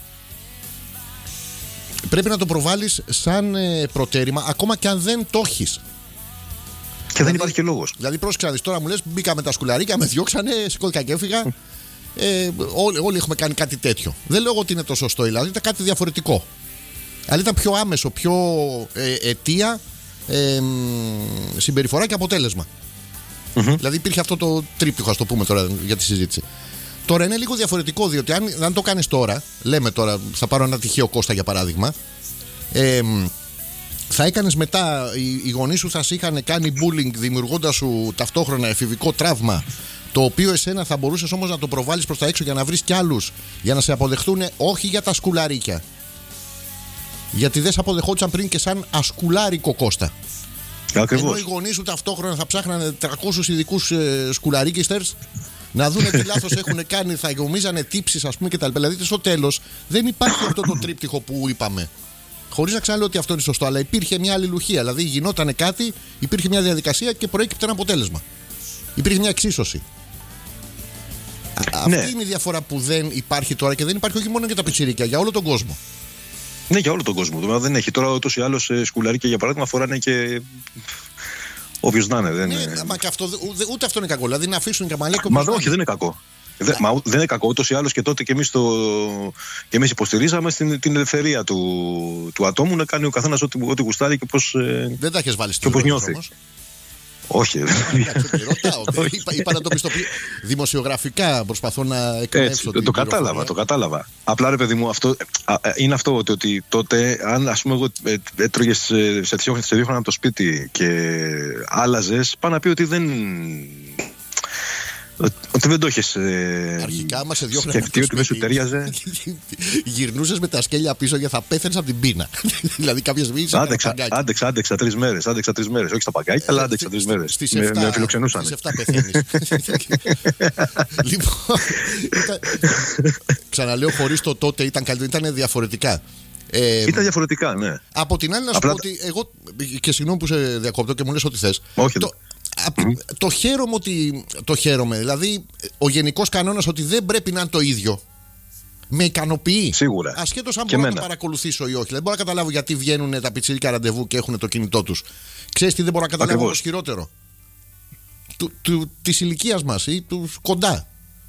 Πρέπει να το προβάλλεις σαν προτέρημα, ακόμα και αν δεν το έχεις. Και δεν υπάρχει και λόγος. Δηλαδή, πρόσεξα να δεις, τώρα μου λες, μπήκα με τα σκουλαρίκια, με διώξανε, σηκώθηκα και έφυγα. Όλοι έχουμε κάνει κάτι τέτοιο. Δεν λέω ότι είναι το σωστό, δηλαδή ήταν κάτι διαφορετικό. Αλλά ήταν πιο άμεσο, πιο αιτία συμπεριφορά και αποτέλεσμα. Δηλαδή υπήρχε αυτό το τρίπτυχο, ας το πούμε τώρα για τη συζήτηση. Τώρα είναι λίγο διαφορετικό, διότι αν το κάνεις τώρα, λέμε τώρα, θα πάρω ένα τυχαίο Κώστα για παράδειγμα, θα έκανες μετά, οι γονείς σου θα σε είχαν κάνει bullying, δημιουργώντας σου ταυτόχρονα εφηβικό τραύμα, το οποίο εσένα θα μπορούσες όμως να το προβάλλεις προς τα έξω για να βρεις κι άλλους, για να σε αποδεχτούν, όχι για τα σκουλαρίκια. Γιατί δεν σε αποδεχόντουσαν πριν και σαν ασκουλάρικο Κώστα. Ακριβώς. Ενώ οι γονείς σου ταυτόχρονα θα ψάχνανε 300 ειδικούς σκουλαρίκιστερς να δούνε τι λάθος έχουν κάνει, θα γομίζανε τύψεις, ας πούμε, κτλ. Δηλαδή στο τέλος δεν υπάρχει αυτό το τρίπτυχο που είπαμε. Χωρίς να ξαναλέω ότι αυτό είναι σωστό, αλλά υπήρχε μια αλληλουχία. Δηλαδή γινότανε κάτι, υπήρχε μια διαδικασία και προέκυπτε ένα αποτέλεσμα. Υπήρχε μια εξίσωση. Ναι. Αυτή είναι η διαφορά που δεν υπάρχει τώρα και δεν υπάρχει όχι μόνο για τα πιτσιρίκια, για όλο τον κόσμο. Ναι, για όλο τον κόσμο. Δεν έχει τώρα ούτως ή άλλως σκουλαρίκια, για παράδειγμα, φοράνε και όποιος να είναι. Μα και αυτό, ούτε αυτό είναι κακό. Δηλαδή να αφήσουν και μαλλιά. Μα όχι, δεν είναι κακό. Δεν είναι κακό ούτως ή άλλως, και τότε και εμείς υποστηρίζαμε την ελευθερία του ατόμου να κάνει ο καθένας ό,τι γουστάρει και πώς δεν τα έχεις βάλει και πώς νιώθει. Όμως. Όχι. Ρωτάω. Είπα να το πιστοποιήσω. Δημοσιογραφικά προσπαθώ να εκπαιδεύσω. Το κατάλαβα. Απλά, ρε παιδί μου, αυτό είναι αυτό ότι τότε, αν ας πούμε εγώ έτρωγες σε 2 χρόνια από το σπίτι και άλλαζες, πάνε να πει ότι δεν το έχεις αρχικά, άμα σε 2 χρόνια σκεφτεί, ότι δεν σου ταιριάζε. Γυρνούσες με τα σκέλια πίσω και θα πέθαινες από την πείνα. Δηλαδή κάποια στιγμή. Άντεξα 3 μέρες. Όχι στα παγκάκια, αλλά άντεξα 3 μέρες. Με φιλοξενούσαν. Στις 7 πεθαίνεις. Λοιπόν, ξαναλέω, χωρίς το τότε ήταν καλύτερο, ήταν διαφορετικά. Ήταν διαφορετικά, ναι. Από την άλλη, να σου πω ότι εγώ. Και συγγνώμη που σε διακόπτω και μου λες ό,τι θες. Όχι. Το χαίρομαι. Δηλαδή, ο γενικός κανόνας ότι δεν πρέπει να είναι το ίδιο με ικανοποιεί. Σίγουρα. Ασχέτως αν μπορώ να το παρακολουθήσω ή όχι. Δεν μπορώ να καταλάβω γιατί βγαίνουν τα πιτσίρικα ραντεβού και έχουν το κινητό τους. Ξέρεις τι δεν μπορώ να καταλάβω το χειρότερο? Της ηλικίας μας ή του κοντά.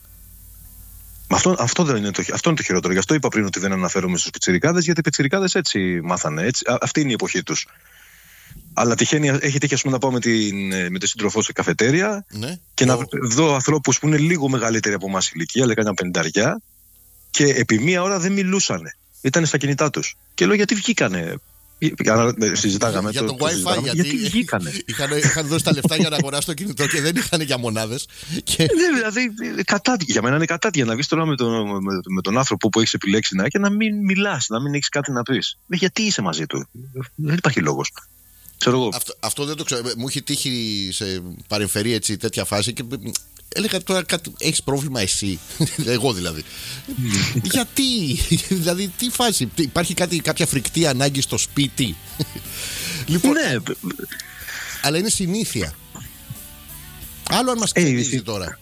Αυτό είναι το χειρότερο. Γι' αυτό είπα πριν ότι δεν αναφέρομαι στους πιτσιρικάδες, γιατί οι πιτσιρικάδες έτσι μάθανε. Έτσι, αυτή είναι η εποχή τους. Αλλά έχει τύχει, ας πούμε, να πάω με τη σύντροφό σε καφετέρια, ναι, και να δω ανθρώπους που είναι λίγο μεγαλύτεροι από εμάς ηλικία, λέγανε 50, και επί μία ώρα δεν μιλούσανε. Ήταν στα κινητά τους. Και λέω, γιατί βγήκανε? Συζητάγαμε για το Wi-Fi, γιατί βγήκανε. Είχαν δώσει τα λεφτά για να αγοράσει το κινητό και δεν είχαν για μονάδες. Ναι, δηλαδή, για μένα είναι κατά, για να βγεις τώρα με τον άνθρωπο που έχεις επιλέξει και να μην μιλάς, να μην έχεις κάτι να πεις. Γιατί είσαι μαζί του? Δεν υπάρχει λόγος. Αυτό δεν το ξέρω. Μου έχει τύχει σε παρεμφερή έτσι τέτοια φάση και έλεγα τώρα κάτι. Έχεις πρόβλημα εσύ? Εγώ δηλαδή. Γιατί? Δηλαδή τι φάση? Υπάρχει κάποια φρικτή ανάγκη στο σπίτι? Λοιπόν, ναι. Αλλά είναι συνήθεια. Άλλο αν μας ξενίζει τώρα.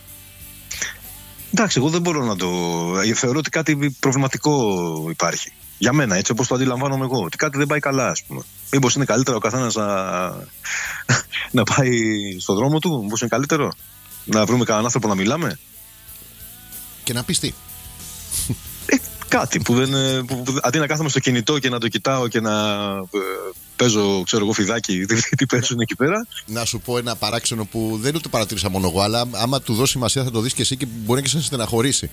Εντάξει, εγώ δεν μπορώ να το. Θεωρώ ότι κάτι προβληματικό υπάρχει. Για μένα, έτσι όπως το αντιλαμβάνομαι εγώ. Ότι κάτι δεν πάει καλά, ας πούμε. Μήπως είναι καλύτερο ο καθένας να πάει στον δρόμο του, μήπως είναι καλύτερο να βρούμε κανέναν άνθρωπο να μιλάμε. Και να πεις τι. Κάτι που αντί να κάθομαι στο κινητό και να το κοιτάω και να παίζω, ξέρω εγώ, φιδάκι, τι παίζουν εκεί πέρα. Να σου πω ένα παράξενο που δεν το παρατήρησα μόνο εγώ, αλλά άμα του δώσει σημασία θα το δεις και εσύ και μπορεί και σε στεναχωρήσει.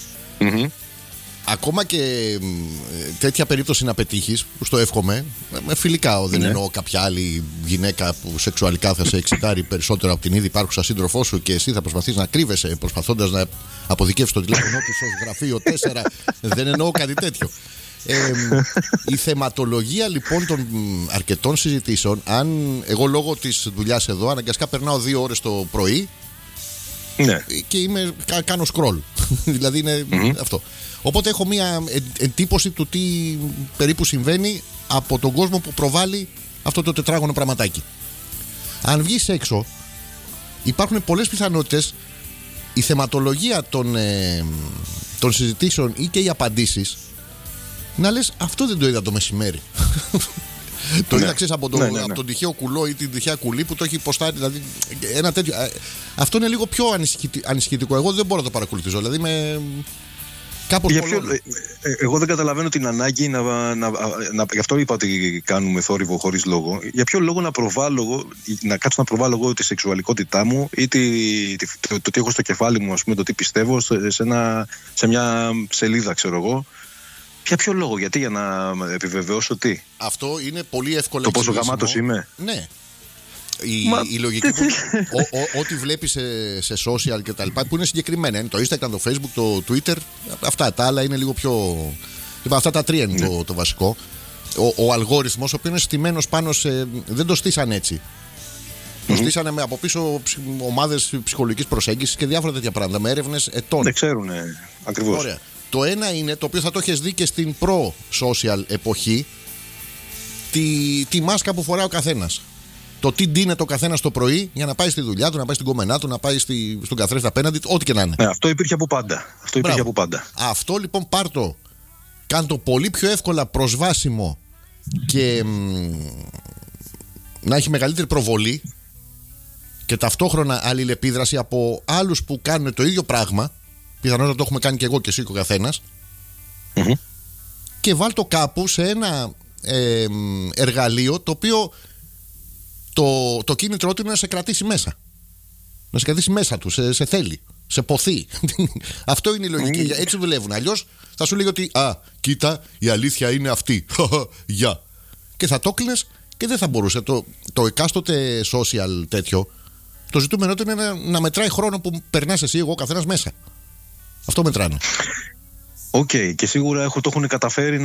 Ακόμα και τέτοια περίπτωση να πετύχεις, που στο εύχομαι, με φιλικά, δεν εννοώ κάποια άλλη γυναίκα που σεξουαλικά θα σε εξητάρει περισσότερο από την ήδη υπάρχουσα σύντροφό σου και εσύ θα προσπαθείς να κρύβεσαι προσπαθώντας να αποδικεύσεις το τηλέφωνο του ως γραφείο 4. Δεν εννοώ κάτι τέτοιο. Η θεματολογία λοιπόν των αρκετών συζητήσεων, αν εγώ λόγω της δουλειάς εδώ αναγκαστικά περνάω 2 ώρες το πρωί. Ναι. Και κάνω scroll. Δηλαδή είναι αυτό. Οπότε έχω μία εντύπωση του τι περίπου συμβαίνει από τον κόσμο που προβάλλει αυτό το τετράγωνο πραγματάκι. Αν βγεις έξω, υπάρχουν πολλές πιθανότητες η θεματολογία των συζητήσεων ή και οι απαντήσεις να λες αυτό δεν το είδα το μεσημέρι. Το είδα, ξέρεις, από τον τυχαίο κουλό ή την τυχαία κουλή που το έχει υποστάρει. Δηλαδή, ένα τέτοιο. Αυτό είναι λίγο πιο ανησυχητικό. Εγώ δεν μπορώ να το παρακολουθήσω. Δηλαδή, κάπως εγώ δεν καταλαβαίνω την ανάγκη γι' αυτό είπα ότι κάνουμε θόρυβο χωρίς λόγο. Για ποιο λόγο να κάτσω να προβάλλω εγώ τη σεξουαλικότητά μου ή το τι έχω στο κεφάλι μου, ας πούμε, το τι πιστεύω σε μια σελίδα, ξέρω εγώ. Για ποιο λόγο, γιατί, για να επιβεβαιώσω τι. Αυτό είναι πολύ εύκολο. Το πόσο γαμάτος είμαι. Ναι. Η λογική που ό,τι βλέπεις σε social και τα λοιπά που είναι συγκεκριμένα είναι το Instagram, το Facebook, το Twitter. Αυτά τα άλλα είναι λίγο πιο. Αυτά τα τρία είναι το βασικό. Ο αλγόριθμος, ο οποίος είναι στημένος πάνω σε. Δεν το στήσαν έτσι. Το στήσανε από πίσω ομάδες ψυχολογικής προσέγγισης και διάφορα τέτοια πράγματα με έρευνες ετών. Δεν ξέρουν ακριβώς. Ωραία. Το ένα είναι το οποίο θα το έχεις δει και στην προ-social εποχή, τη μάσκα που φοράει ο καθένας. Το τι ντύνεται ο καθένας το πρωί για να πάει στη δουλειά του, να πάει στην κομμενά του, να πάει στον καθρέφτη απέναντι, ό,τι και να είναι. Αυτό υπήρχε από πάντα. Αυτό λοιπόν κάν' το πολύ πιο εύκολα προσβάσιμο και να έχει μεγαλύτερη προβολή και ταυτόχρονα αλληλεπίδραση από άλλους που κάνουν το ίδιο πράγμα. Πιθανότατα το έχουμε κάνει και εγώ και εσύ και ο καθένας. Και βάλ' το κάπου σε ένα εργαλείο το οποίο το κίνητρό του είναι να σε κρατήσει μέσα. Να σε κρατήσει μέσα του, σε θέλει, σε ποθεί. Αυτό είναι η λογική. Έτσι δουλεύουν. Αλλιώς θα σου λέει ότι κοίτα, η αλήθεια είναι αυτή. Γεια. Και θα το κλείνες και δεν θα μπορούσε. Το εκάστοτε social τέτοιο, το ζητούμενο του είναι να μετράει χρόνο που περνάς εσύ, εγώ, ο καθένας μέσα. Αυτό μετράνε. Και σίγουρα το έχουν καταφέρει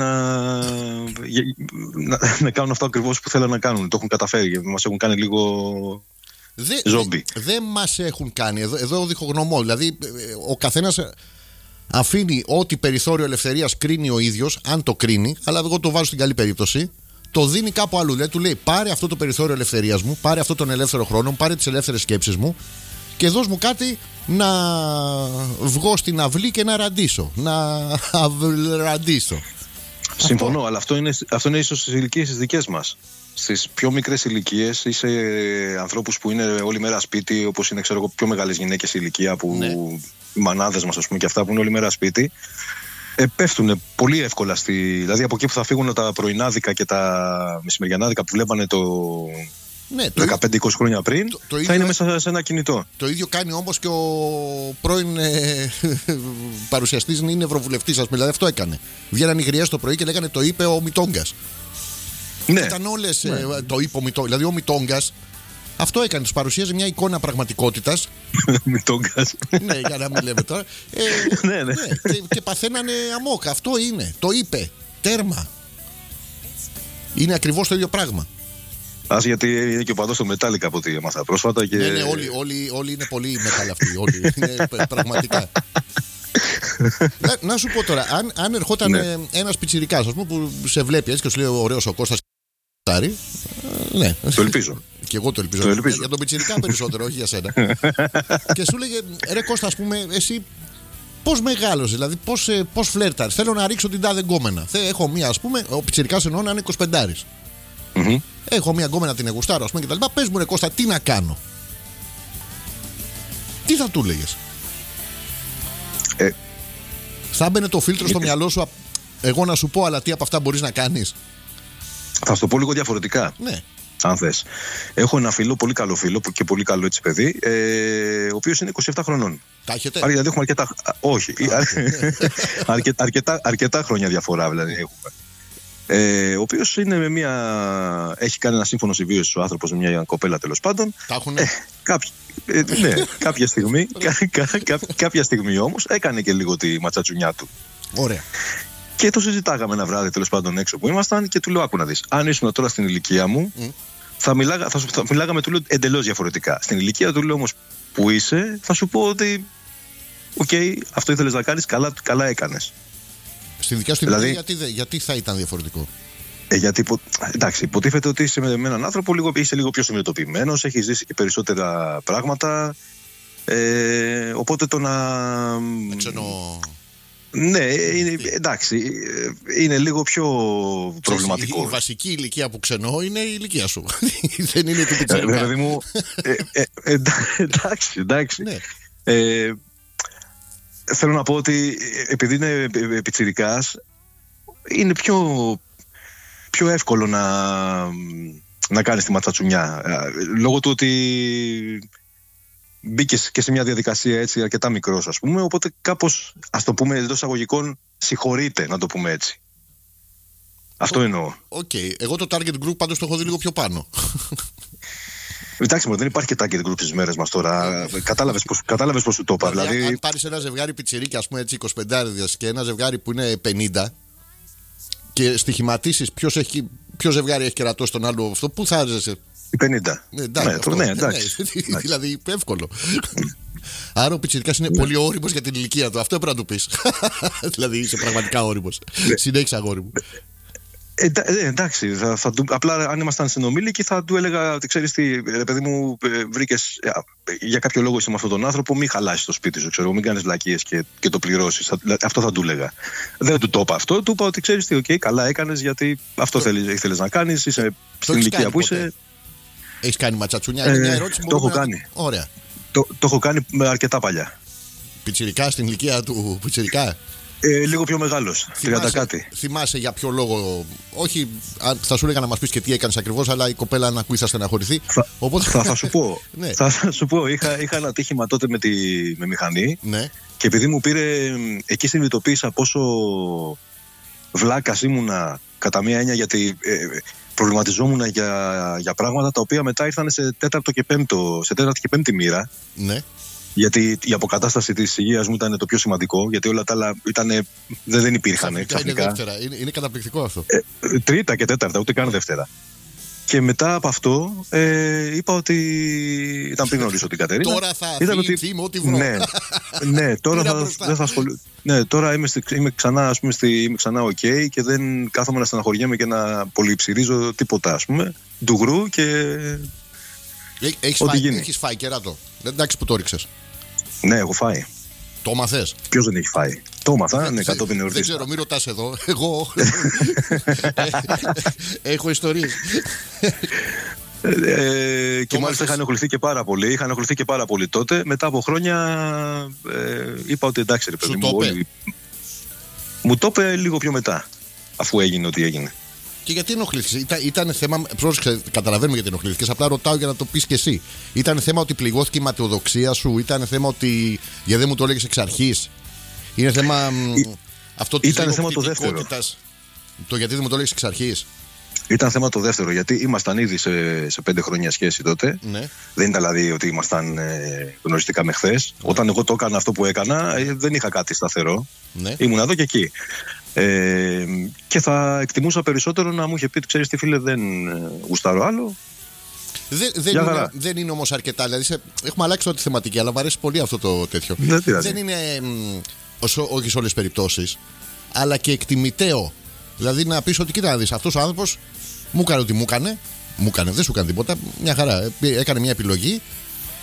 να κάνουν αυτό ακριβώς που θέλουν να κάνουν. Το έχουν καταφέρει. Μας έχουν κάνει λίγο ζόμπι. Δεν μας έχουν κάνει. Εδώ διχογνωμώ. Δηλαδή, ο καθένας αφήνει ό,τι περιθώριο ελευθερίας κρίνει ο ίδιος, αν το κρίνει, αλλά εγώ το βάζω στην καλή περίπτωση. Το δίνει κάπου αλλού. Δηλαδή, του λέει: πάρε αυτό το περιθώριο ελευθερίας μου, πάρε αυτό τον ελεύθερο χρόνο μου, πάρε τις ελεύθερες σκέψεις μου και δώσ' μου κάτι να βγω στην αυλή και να ραντίσω. Συμφωνώ, αλλά αυτό είναι ίσως στις ηλικίες τις δικές μας. Στις πιο μικρές ηλικίες ή σε ανθρώπους που είναι όλη μέρα σπίτι, όπως είναι, ξέρω εγώ, πιο μεγάλες γυναίκες σε ηλικία, που οι μανάδες μας, ας πούμε, και αυτά που είναι όλη μέρα σπίτι, πέφτουν πολύ εύκολα δηλαδή από εκεί που θα φύγουν τα πρωινάδικα και τα μεσημεριανάδικα που βλέπανε το 15-20 χρόνια πριν, θα είναι μέσα σε ένα κινητό. Το ίδιο κάνει όμως και ο πρώην παρουσιαστής, είναι ευρωβουλευτής, ας πούμε, δηλαδή αυτό έκανε. Βγαίναν οι γριές το πρωί και λέγανε το είπε ο Μητόγκας. Ναι. Ήταν όλες το είπε ο Μητόγκας. Δηλαδή ο Μητόγκας αυτό έκανε, τους παρουσίαζε μια εικόνα πραγματικότητας. Μητόγκας. Ναι, για να μην λέμε τώρα. Ναι. Και παθαίνανε αμόκ. Αυτό είναι. Το είπε. Τέρμα. Είναι ακριβώς το ίδιο πράγμα. Γιατί είναι και ο παδός του Metallica από ό,τι έμαθα πρόσφατα. Και... Ναι, όλοι είναι πολύ metal αυτοί. Όλοι είναι πραγματικά. Να σου πω τώρα, αν ερχόταν ένας πιτσιρικάς, ας πούμε, που σε βλέπει έτσι και σου λέει ωραίος ο Κώστας. Ναι. Το ελπίζω. Και εγώ το ελπίζω. Για τον πιτσιρικά περισσότερο, όχι για σένα. Και σου λέγε, ρε Κώστα, ας πούμε, εσύ πώς μεγάλωσε, δηλαδή πώς φλέρταρες. Θέλω να ρίξω την τάδε γκόμενα. Έχω μία, ας πούμε, ο πιτσιρικάς εννοώ να είναι 25. Mm-hmm. Έχω μία γκόμενα, την εγουστάρω, ας πούμε, κτλ. Πες μου, ρε Κώστα, τι να κάνω. Τι θα του έλεγες? Θα μπαινε το φίλτρο στο μυαλό σου, εγώ να σου πω, αλλά τι από αυτά μπορείς να κάνεις? Θα σου το πω λίγο διαφορετικά. Ναι. Αν θες. Έχω ένα φίλο, πολύ καλό φίλο και πολύ καλό έτσι παιδί, ο οποίος είναι 27 χρονών. Τα έχετε? Δηλαδή έχουμε αρκετά. Όχι. αρκετά χρόνια διαφορά δηλαδή έχουμε. Ο οποίος είναι έχει κάνει ένα σύμφωνο συμβίωσης ο άνθρωπος με μια κοπέλα, τέλος πάντων. Τα έχουνε? Ναι, κάποια στιγμή όμως έκανε και λίγο τη ματσατσουνιά του. Ωραία. Και το συζητάγαμε ένα βράδυ, τέλος πάντων, έξω που ήμασταν, και του λέω: άκου να δεις, αν ήσουν τώρα στην ηλικία μου, θα μιλάγαμε, του λέω, εντελώς διαφορετικά. Στην ηλικία του λέω όμως που είσαι, θα σου πω ότι οκ, αυτό ήθελες να κάνεις, καλά έκανες. Στη δικιά σου ηλικία, γιατί θα ήταν διαφορετικό? Γιατί εντάξει, υποτίθεται ότι είσαι με έναν άνθρωπο, είσαι λίγο πιο συνειδητοποιημένος, έχεις ζήσει και περισσότερα πράγματα. Οπότε το να. Ναι, εντάξει, είναι λίγο πιο προβληματικό. Η βασική ηλικία που ξενώ είναι η ηλικία σου. Δεν είναι του πιτσιρικά. Δηλαδή μου. Εντάξει. Ναι. Θέλω να πω ότι επειδή είναι πιτσιρικάς, είναι πιο εύκολο να κάνεις τη ματσατσουνιά. Λόγω του ότι μπήκε και σε μια διαδικασία έτσι αρκετά μικρός, ας πούμε, οπότε κάπως, ας το πούμε εντός εισαγωγικών, συγχωρείται, να το πούμε έτσι. Αυτό εννοώ. Οκ. Εγώ το target group πάντως το έχω δει λίγο πιο πάνω. Εντάξει, δεν υπάρχει και target group στις μέρες μας τώρα. Κατάλαβες πώς σου το είπα. Δηλαδή, αν πάρεις ένα ζευγάρι πιτσιρίκια, ας πούμε έτσι 25 και ένα ζευγάρι που είναι 50 και στοιχηματίσεις ποιο ζευγάρι έχει κερατώσει τον άλλο, αυτό, πού θα άρεσε? 50. Ναι, εντάξει. Δηλαδή εύκολο. Άρα ο πιτσιρικάς είναι πολύ όριμος για την ηλικία του. Αυτό έπρεπε να του πεις. Δηλαδή είσαι πραγματικά όριμος. Συνέχισε, αγόρι μου. Εντάξει, απλά αν ήμασταν συνομήλικοι θα του έλεγα ότι ξέρεις τι, ρε παιδί μου, βρήκες για κάποιο λόγο είσαι με αυτόν τον άνθρωπο, μην χαλάσεις το σπίτι σου, ξέρω, μην κάνεις βλακίες και το πληρώσεις. Αυτό θα του έλεγα. Δεν του το είπα αυτό, του είπα ότι ξέρεις τι, καλά έκανες, γιατί αυτό ήθελες να κάνεις, είσαι στην ηλικία που είσαι. Έχεις κάνει ματσατσουνιά? Είναι μια ερώτηση που το έχω κάνει. Ωραία. Το έχω κάνει αρκετά παλιά. Πιτσιρικά, στην ηλικία του πιτσιρικά? Λίγο πιο μεγάλος, 30 κάτι. Θυμάσαι για ποιο λόγο? Όχι, θα σου έλεγα να μας πεις και τι έκανες ακριβώς, αλλά η κοπέλα να ακούει θα στεναχωρηθεί. Θα σου πω. Ναι. Θα σου πω, είχα ένα ατύχημα τότε με μηχανή. Ναι. Και επειδή μου πήρε, εκεί συνειδητοποίησα πόσο βλάκας ήμουνα κατά μία έννοια, γιατί προβληματιζόμουν για πράγματα τα οποία μετά ήρθαν σε τέταρτη και πέμπτη μοίρα. Ναι. Γιατί η αποκατάσταση της υγείας μου ήταν το πιο σημαντικό, γιατί όλα τα άλλα δεν υπήρχαν ξαφνικά. Είναι καταπληκτικό αυτό. Τρίτα και τέταρτα, ούτε καν δεύτερα. Και μετά από αυτό είπα ότι ήταν πριν γνωρίσω την Κατερίνα. Τώρα θα θυμηθούμε ό,τι βρω. Ναι, τώρα δεν θα ασχοληθώ. Ναι, τώρα είμαι ξανά, ας πούμε, είμαι ξανά ok και δεν κάθομαι να στεναχωριέμαι και να πολυψηρίζω τίποτα, ας πούμε. Ντουγρού και. Έχεις φάει κεράτο? Εντάξει που το ρίξες. Ναι, έχω φάει. Το μαθες? Ποιος δεν έχει φάει? Το μάθα, ναι, κατόπιν εορτής. Δεν ξέρω, μην ρωτάς εδώ. Εγώ έχω ιστορίες. Και μάλιστα είχα ενοχληθεί και πάρα πολύ τότε. Μετά από χρόνια είπα ότι εντάξει ρε παιδί μου. Μου το είπε λίγο πιο μετά, αφού έγινε ό,τι έγινε. Και γιατί ενοχλήθηκες? Ήταν θέμα. Πρόσεξε, καταλαβαίνουμε γιατί ενοχλήθηκες. Απλά ρωτάω για να το πεις και εσύ. Ήταν θέμα ότι πληγώθηκε η ματαιοδοξία σου? Ήταν θέμα ότι. Γιατί δεν μου το έλεγες εξ αρχής? Είναι θέμα. Αυτό της λογοκριτικότητας. Το γιατί δεν μου το έλεγες εξ αρχής. Ήταν θέμα το δεύτερο, γιατί ήμασταν ήδη σε 5 χρόνια σχέση τότε. Ναι. Δεν ήταν δηλαδή ότι ήμασταν γνωριστήκαμε χθες. Ναι. Όταν εγώ το έκανα αυτό που έκανα, δεν είχα κάτι σταθερό. Ναι. Ήμουν εδώ και εκεί. Και θα εκτιμούσα περισσότερο να μου είχε πει: ξέρεις τι, φίλε, δεν γουστάρω άλλο. Δεν είναι όμως αρκετά. Δηλαδή, έχουμε αλλάξει όλη τη θεματική, αλλά μου αρέσει πολύ αυτό το τέτοιο. Δεν είναι, όχι σε όλες τις περιπτώσεις, αλλά και εκτιμητέο. Δηλαδή να πεις ότι κοίτα να δεις, αυτός ο άνθρωπος μου έκανε ό,τι μου έκανε, δεν σου έκανε τίποτα. Μια χαρά. Έκανε μια επιλογή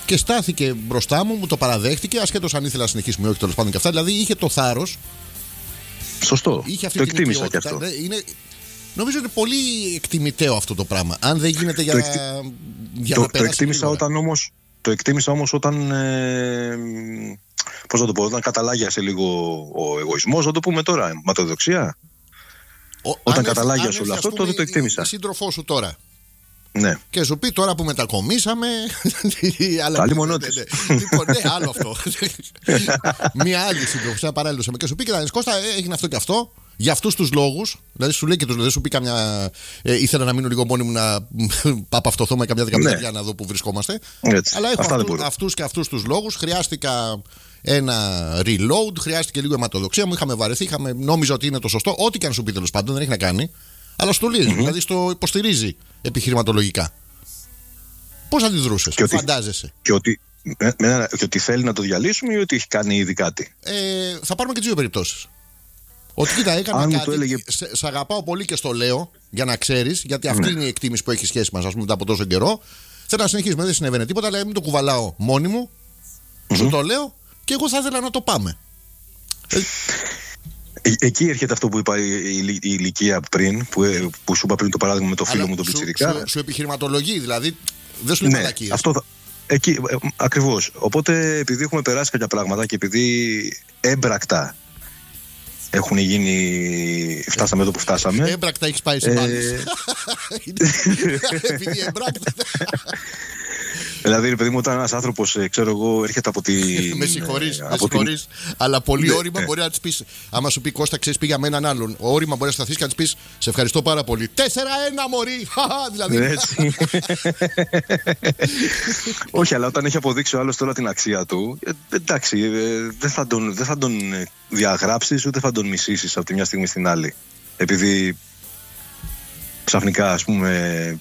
και στάθηκε μπροστά μου, μου το παραδέχτηκε, ασχέτως αν ήθελα να συνεχίσουμε ή όχι, τέλος πάντων και αυτά. Δηλαδή είχε το θάρρος. Σωστό. Είχε αυτή το την εκτίμησα ιδιότητα. και αυτό. Νομίζω ότι είναι πολύ εκτιμητέο αυτό το πράγμα. Αν δεν γίνεται για Το να περάσει. Το εκτίμησα όμως όταν. Πώς να το πω, όταν καταλάγιασε λίγο ο εγωισμός, να το πούμε τώρα, ματοδοξία. Όταν καταλάγιασε όλο αυτό, τότε το εκτίμησα. Η σύντροφό σου τώρα. Ναι. Και σου πει τώρα που μετακομίσαμε. Καλή μονότης. Λοιπόν, ναι, άλλο αυτό. Μία άλλη σύντροφο, παράλληλο. Και σου πει και Κώστα, έγινε αυτό και αυτό. Για αυτούς τους λόγους, δηλαδή σου λέει και δεν σου πει καμιά. Ήθελα να μείνω λίγο μόνη μου να παπαυτωθώ με καμιά δεκαπενταριά να δω που βρισκόμαστε. Έτσι. Αλλά έχω αυτούς και αυτούς τους λόγους. Χρειάστηκα ένα reload, χρειάστηκε λίγο αιματοδοξία μου. Είχαμε βαρεθεί, νόμιζα ότι είναι το σωστό. Ό,τι και αν σου πει τέλος πάντων, δεν έχει να κάνει. Αλλά στο λέει, δηλαδή στο υποστηρίζει επιχειρηματολογικά. Πώς αντιδρούσες, φαντάζεσαι. Και ότι θέλει να το διαλύσουμε ή ότι έχει κάνει ήδη κάτι. Θα πάρουμε και τις δύο περιπτώσεις. Ότι κοίτα, έκανα κάτι. Έλεγε... Σ' αγαπάω πολύ και στο λέω, για να ξέρεις, γιατί αυτή είναι η εκτίμηση που έχει σχέση μας, ας πούμε, μετά από τόσο καιρό. Θέλω να συνεχίσουμε, δεν συνέβαινε τίποτα, αλλά μην το κουβαλάω μόνη μου. Σου το λέω και εγώ θα ήθελα να το πάμε. Εκεί έρχεται αυτό που είπα η ηλικία πριν, που σου είπα πριν το παράδειγμα με το φίλο μου τον πιτσιρικά. Σου επιχειρηματολογεί, δηλαδή. Δεν σου λέει μαλακίες. Εκεί, ακριβώς. Οπότε, επειδή έχουμε περάσει κάποια πράγματα και επειδή έμπρακτα έχουν γίνει. Φτάσαμε εδώ που φτάσαμε. Έμπρακτα έχεις πάει σε πάλες. Επειδή έμπρακτα. Δηλαδή, παιδί μου, όταν ένας άνθρωπος, ξέρω εγώ, έρχεται από τη. Με συγχωρείς, αλλά πολύ όρημα μπορεί να της πεις. Άμα σου πει Κώστα, ξέρεις, πήγα με έναν άλλον. Όρημα μπορεί να σταθείς και να της πεις σε ευχαριστώ πάρα πολύ. 4-1, μωρή! Δηλαδή. Έτσι. Όχι, αλλά όταν έχει αποδείξει ο άλλος τώρα την αξία του, εντάξει, δεν θα τον διαγράψεις ούτε θα τον μισήσεις από τη μια στιγμή στην άλλη. Επειδή ξαφνικά, ας πούμε.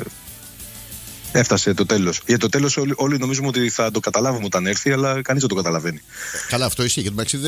Έφτασε το τέλος. Για το τέλος όλοι νομίζουμε ότι θα το καταλάβουμε όταν έρθει, αλλά κανείς δεν το καταλαβαίνει. Καλά, αυτό ισχύει. Γιατί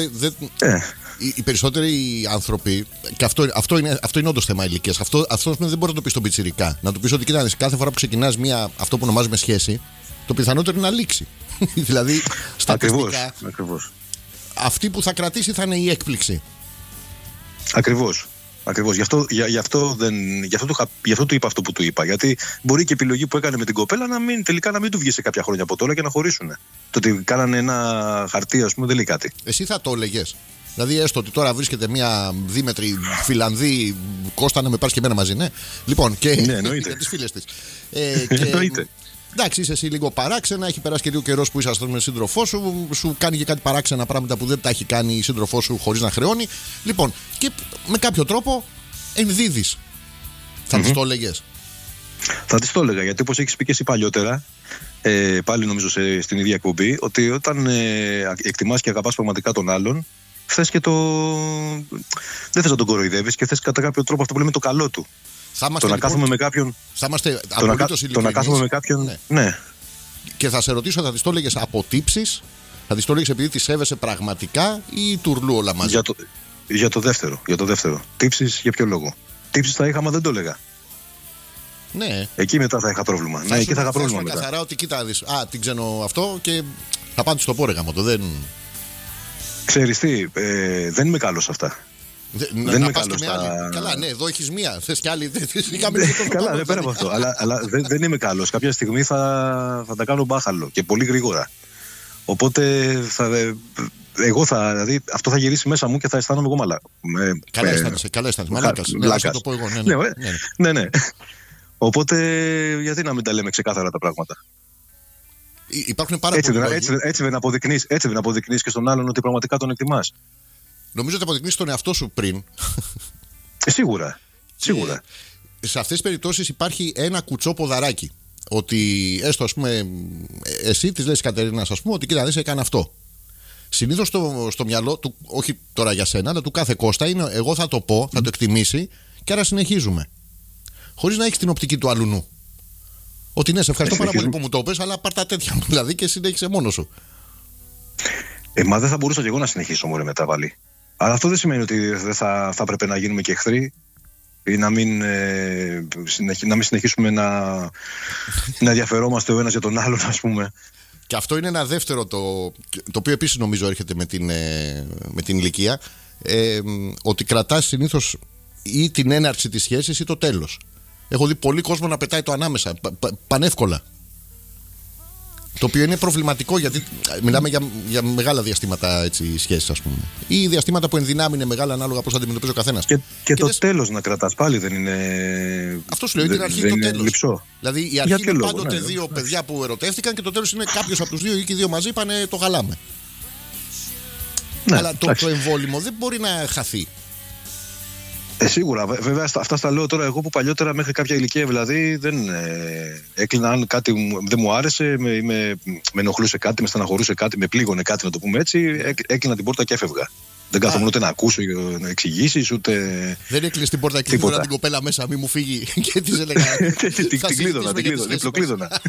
οι περισσότεροι άνθρωποι. Και αυτό είναι όντως θέμα ηλικίας. Αυτό δεν μπορεί να το πει στον πιτσιρικά. Να του πει ότι κοιτάξτε, κάθε φορά που ξεκινάς αυτό που ονομάζουμε σχέση, το πιθανότερο είναι να λήξει. Δηλαδή, στατιστικά. Ακριβώς. Αυτή που θα κρατήσει θα είναι η έκπληξη. Ακριβώς. Γι' αυτό του είπα αυτό που του είπα. Γιατί μπορεί και η επιλογή που έκανε με την κοπέλα τελικά να μην του βγει σε κάποια χρόνια από τώρα και να χωρίσουν. Το ότι κάνανε ένα χαρτί, ας πούμε, δεν λέει κάτι. Εσύ θα το έλεγες. Δηλαδή, έστω ότι τώρα βρίσκεται μια δίμετρη Φιλανδή, Κώστα, να με πάρεις και εμένα μαζί, ναι. Λοιπόν, και εννοείται. τις φίλες της. Εννοείται. Εντάξει, είσαι εσύ λίγο παράξενα, έχει περάσει και λίγο καιρός που είσαι με σύντροφό σου, σου κάνει και κάτι παράξενα πράγματα που δεν τα έχει κάνει η σύντροφό σου χωρίς να χρεώνει. Λοιπόν, και με κάποιο τρόπο ενδίδεις. Θα της το έλεγες? Θα της το έλεγα, γιατί όπως έχεις πει και εσύ παλιότερα, πάλι νομίζω στην ίδια εκπομπή, ότι όταν εκτιμάς και αγαπάς πραγματικά τον άλλον, θες και δεν θες να τον κοροϊδεύεις και θες κατά κάποιο τρόπο αυτό που λέμε το καλό του. Το να κάθομαι με κάποιον. Θα είμαστε απολύτως ειλικρινείς. Το να κάθομαι με κάποιον. Ναι. Και θα σε ρωτήσω, θα της το έλεγες από τύψεις, θα της το έλεγες επειδή τη σέβεσαι πραγματικά ή τουρλού όλα μαζί? Για το δεύτερο. Τύψεις για ποιο λόγο? Τύψεις θα είχα, άμα δεν το έλεγα. Ναι. Εκεί μετά θα είχα πρόβλημα. Εκεί θα είχα πρόβλημα μετά. Καθαρά ότι κοίτα δεις. Την ξένο αυτό και θα πάω στο πόρεγα μου το. Δεν. Ξέρεις τι, δεν είμαι καλός σε αυτά. Δεν είμαι καλός στα. Καλά, ναι, εδώ έχεις μία. Θες κι άλλη. Καλά, δεν πέρα από αυτό. Αλλά δεν είμαι καλός. Κάποια στιγμή θα τα κάνω μπάχαλο και πολύ γρήγορα. Οπότε δηλαδή, αυτό θα γυρίσει μέσα μου και θα αισθάνομαι εγώ μαλάκα. Καλά αισθάνεσαι. Μαλάκας. Θα το πω εγώ. Ναι. Οπότε γιατί να μην τα λέμε ξεκάθαρα τα πράγματα? Υπάρχουν πάρα πολλοί. Έτσι δεν αποδεικνύεις και στον άλλον ότι πραγματικά τον εκτιμάς. Νομίζω ότι αποδεικνύεις τον εαυτό σου πριν. Σίγουρα. Σε αυτές τις περιπτώσεις υπάρχει ένα κουτσό ποδαράκι. Ότι έστω, ας πούμε, εσύ της λες Κατερίνας, ας πούμε, ότι κοίτα, δεν σε έκανε αυτό. Συνήθως στο μυαλό του, όχι τώρα για σένα, αλλά του κάθε Κώστα είναι εγώ θα το πω, θα το εκτιμήσει και άρα συνεχίζουμε. Χωρίς να έχεις την οπτική του αλουνού. Ότι ναι, σε ευχαριστώ πάρα πολύ που μου το πες, αλλά πάρ' τα τέτοια μου δηλαδή και συνέχισε μόνος σου. Μα δεν θα μπορούσα και εγώ να συνεχίσω μωρέ μετά πάλι. Αλλά αυτό δεν σημαίνει ότι δεν θα έπρεπε να γίνουμε και εχθροί ή να μην συνεχίσουμε να ενδιαφερόμαστε ο ένας για τον άλλον, ας πούμε. Και αυτό είναι ένα δεύτερο το οποίο επίσης νομίζω έρχεται με την ηλικία. Ότι κρατάς συνήθως ή την έναρξη της σχέσης ή το τέλος. Έχω δει πολύ κόσμο να πετάει το ανάμεσα πανεύκολα. Το οποίο είναι προβληματικό, γιατί μιλάμε για μεγάλα διαστήματα σχέσεις, ας πούμε. Ή διαστήματα που ενδυνάμει είναι μεγάλα ανάλογα πώς αντιμετωπίζει ο καθένας. Και το τέλος να κρατάς πάλι δεν είναι. Αυτό σου λέω, την αρχή το τέλος. Λειψό. Δηλαδή η αρχή είναι πάντοτε δύο παιδιά που ερωτεύτηκαν και το τέλος είναι κάποιος από τους δύο ή και οι δύο μαζί είπανε το γαλάμε. Ναι, αλλά το εμβόλυμο δεν μπορεί να χαθεί. Σίγουρα. Βέβαια, αυτά στα λέω τώρα εγώ που παλιότερα μέχρι κάποια ηλικία δηλαδή δεν έκλεινα. Αν κάτι δεν μου άρεσε, με ενοχλούσε κάτι, με στεναχωρούσε κάτι, με πλήγωνε κάτι, να το πούμε έτσι, έκλεινα την πόρτα και έφευγα. Δεν κάθομαι ούτε να ακούσω εξηγήσεις, ούτε. Δεν έκλεινε την πόρτα και την κοπέλα μέσα, μη μου φύγει. Και τη έλεγα. Την κλείδωνα, διπλοκλείδωνα.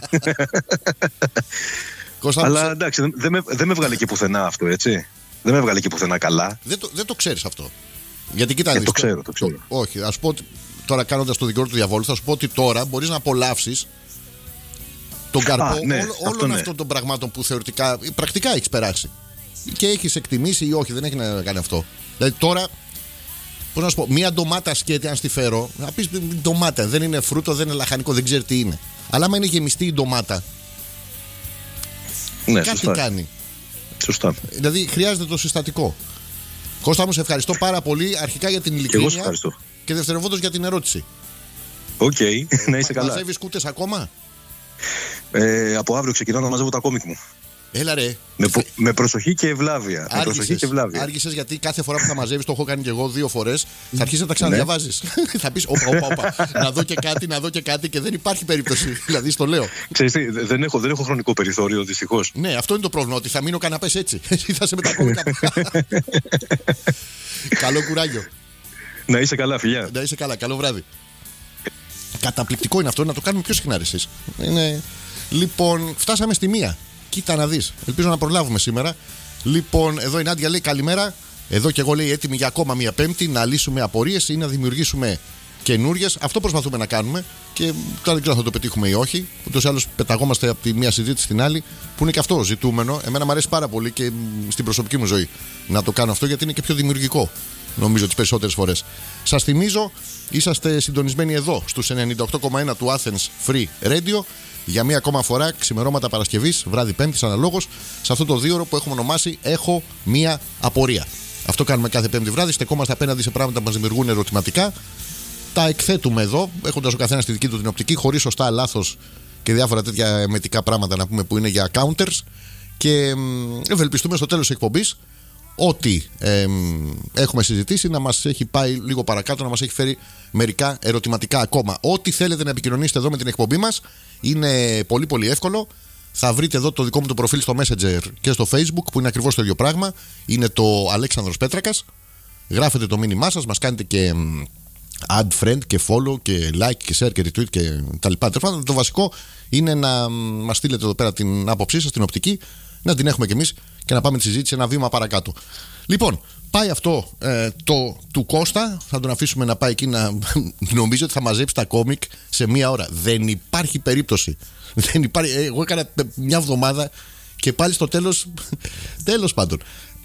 Αλλά εντάξει, δεν με έβγαλε και πουθενά αυτό, έτσι. Δεν με έβγαλε και πουθενά καλά. Δεν το ξέρεις αυτό. Γιατί κοίτα, το ξέρω. Όχι, ας πω ότι τώρα κάνοντας το δικό του διαβόλου, θα σου πω ότι τώρα μπορείς να απολαύσεις τον καρπό όλων αυτών των πραγμάτων που θεωρητικά, πρακτικά έχεις περάσει. Και έχεις εκτιμήσει ή όχι, δεν έχει να κάνει αυτό. Δηλαδή τώρα, πώς να σου πω, μία ντομάτα σκέτη, αν στη φέρω, να πεις ντομάτα, δεν είναι φρούτο, δεν είναι λαχανικό, δεν ξέρει τι είναι. Αλλά άμα είναι γεμιστή η ντομάτα, κάτι σωστά. κάνει. Σωστά. Δηλαδή χρειάζεται το συστατικό. Κώστα μου, σε ευχαριστώ πάρα πολύ αρχικά για την ειλικρίνεια και δευτερευόντως για την ερώτηση. Οκ, να είσαι καλά. Μαζεύεις κούτες ακόμα? Από αύριο ξεκινάω να μαζεύω τα κόμικ μου. Έλα ρε. Με προσοχή και ευλάβεια. Άργησες γιατί κάθε φορά που θα μαζεύεις, το έχω κάνει και εγώ 2 φορές, θα αρχίσεις να τα ξαναδιαβάζεις. Θα πεις όπα, να δω και κάτι και δεν υπάρχει περίπτωση. Δηλαδή στο λέω. Ξέρεις τι, δεν έχω χρονικό περιθώριο δυστυχώς. Ναι, αυτό είναι το πρόβλημα, ότι θα μείνω καναπές έτσι. Εσύ θα σε μετακόμικα. Καλό κουράγιο. Να είσαι καλά, φιλιά. Να είσαι καλά, καλό βράδυ. Καταπληκτικό είναι αυτό, να το κάνουμε πιο συχνά εσείς. Λοιπόν, φτάσαμε στη 1. Κοίτα να δεις. Ελπίζω να προλάβουμε σήμερα. Λοιπόν, εδώ η Νάντια λέει καλημέρα. Εδώ και εγώ λέει έτοιμη για ακόμα μία Πέμπτη να λύσουμε απορίες ή να δημιουργήσουμε καινούριες. Αυτό προσπαθούμε να κάνουμε και τώρα δεν ξέρω αν θα το πετύχουμε ή όχι. Ούτως ή άλλως πεταγόμαστε από τη μία συζήτηση στην άλλη, που είναι και αυτό ζητούμενο. Εμένα μου αρέσει πάρα πολύ και στην προσωπική μου ζωή να το κάνω αυτό, γιατί είναι και πιο δημιουργικό, νομίζω, τις περισσότερες φορές. Σας θυμίζω, είσαστε συντονισμένοι εδώ στους 98,1 του Athens Free Radio. Για μία ακόμα φορά, ξημερώματα Παρασκευής, βράδυ Πέμπτης, αναλόγως, σε αυτό το 2ωρο που έχουμε ονομάσει Έχω μία απορία. Αυτό κάνουμε κάθε Πέμπτη βράδυ. Στεκόμαστε απέναντι σε πράγματα που μας δημιουργούν ερωτηματικά. Τα εκθέτουμε εδώ, έχοντας ο καθένας τη δική του την οπτική, χωρίς σωστά, λάθος και διάφορα τέτοια εμετικά πράγματα να πούμε που είναι για counters. Και ευελπιστούμε στο τέλος της εκπομπής ό,τι έχουμε συζητήσει να μας έχει πάει λίγο παρακάτω, να μας έχει φέρει μερικά ερωτηματικά ακόμα. Ό,τι θέλετε να επικοινωνήσετε εδώ με την εκπομπή μας είναι πολύ πολύ εύκολο. Θα βρείτε εδώ το δικό μου το προφίλ στο Messenger και στο Facebook, που είναι ακριβώς το ίδιο πράγμα. Είναι το Αλέξανδρος Πέτρακας. Γράφετε το μήνυμά σας, μας κάνετε και add friend και follow και like και share και retweet και τα λοιπά. Το βασικό είναι να μας στείλετε εδώ πέρα την άποψή σας, την οπτική, να την έχουμε κι εμείς και να πάμε τη συζήτηση ένα βήμα παρακάτω. Λοιπόν, πάει αυτό του Κώστα. Θα τον αφήσουμε να πάει εκεί να νομίζω ότι θα μαζέψει τα κόμικ σε 1 ώρα. Δεν υπάρχει περίπτωση. Δεν υπάρχει. Εγώ έκανα μια εβδομάδα και πάλι στο τέλος. Τέλος πάντων.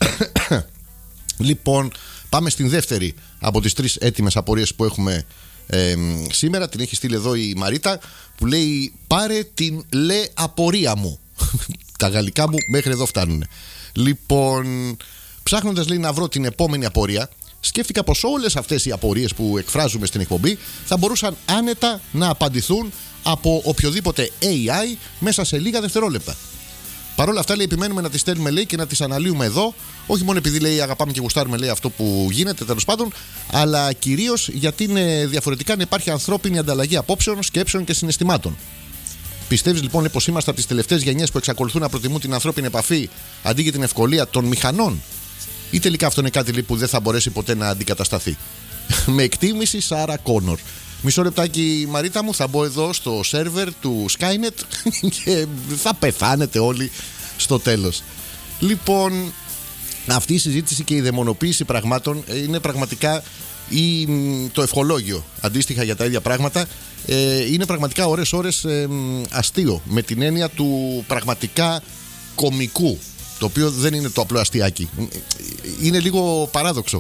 Λοιπόν, πάμε στην δεύτερη από τις 3 έτοιμες απορίες που έχουμε σήμερα. Την έχει στείλει εδώ η Μαρίτα, που λέει: πάρε την λε απορία μου. Τα γαλλικά μου μέχρι εδώ φτάνουν. Λοιπόν, ψάχνοντας λέει να βρω την επόμενη απορία, σκέφτηκα πως όλες αυτές οι απορίες που εκφράζουμε στην εκπομπή θα μπορούσαν άνετα να απαντηθούν από οποιοδήποτε AI μέσα σε λίγα δευτερόλεπτα. Παρ' όλα αυτά, λέει, επιμένουμε να τις στέλνουμε, λέει, και να τις αναλύουμε εδώ. Όχι μόνο επειδή, λέει, αγαπάμε και γουστάρουμε, λέει, αυτό που γίνεται, τέλος πάντων, αλλά κυρίως γιατί είναι διαφορετικά να υπάρχει ανθρώπινη ανταλλαγή απόψεων, σκέψεων και συναισθημάτων. Πιστεύεις λοιπόν, λέει, πως είμαστε από τις τελευταίες γενιές που εξακολουθούν να προτιμούν την ανθρώπινη επαφή αντί για την ευκολία των μηχανών, ή τελικά αυτό είναι κάτι, λέει, που δεν θα μπορέσει ποτέ να αντικατασταθεί? Με εκτίμηση, Σάρα Κόνορ. Μισό λεπτάκι, Μαρίτα μου, θα μπω εδώ στο σερβερ του Skynet και θα πεθάνετε όλοι στο τέλος. Λοιπόν, αυτή η συζήτηση και η δαιμονοποίηση πραγμάτων είναι πραγματικά το ευχολόγιο αντίστοιχα για τα ίδια πράγματα. Είναι πραγματικά ώρες αστείο, με την έννοια του πραγματικά κωμικού, το οποίο δεν είναι το απλό αστιάκι. Είναι λίγο παράδοξο.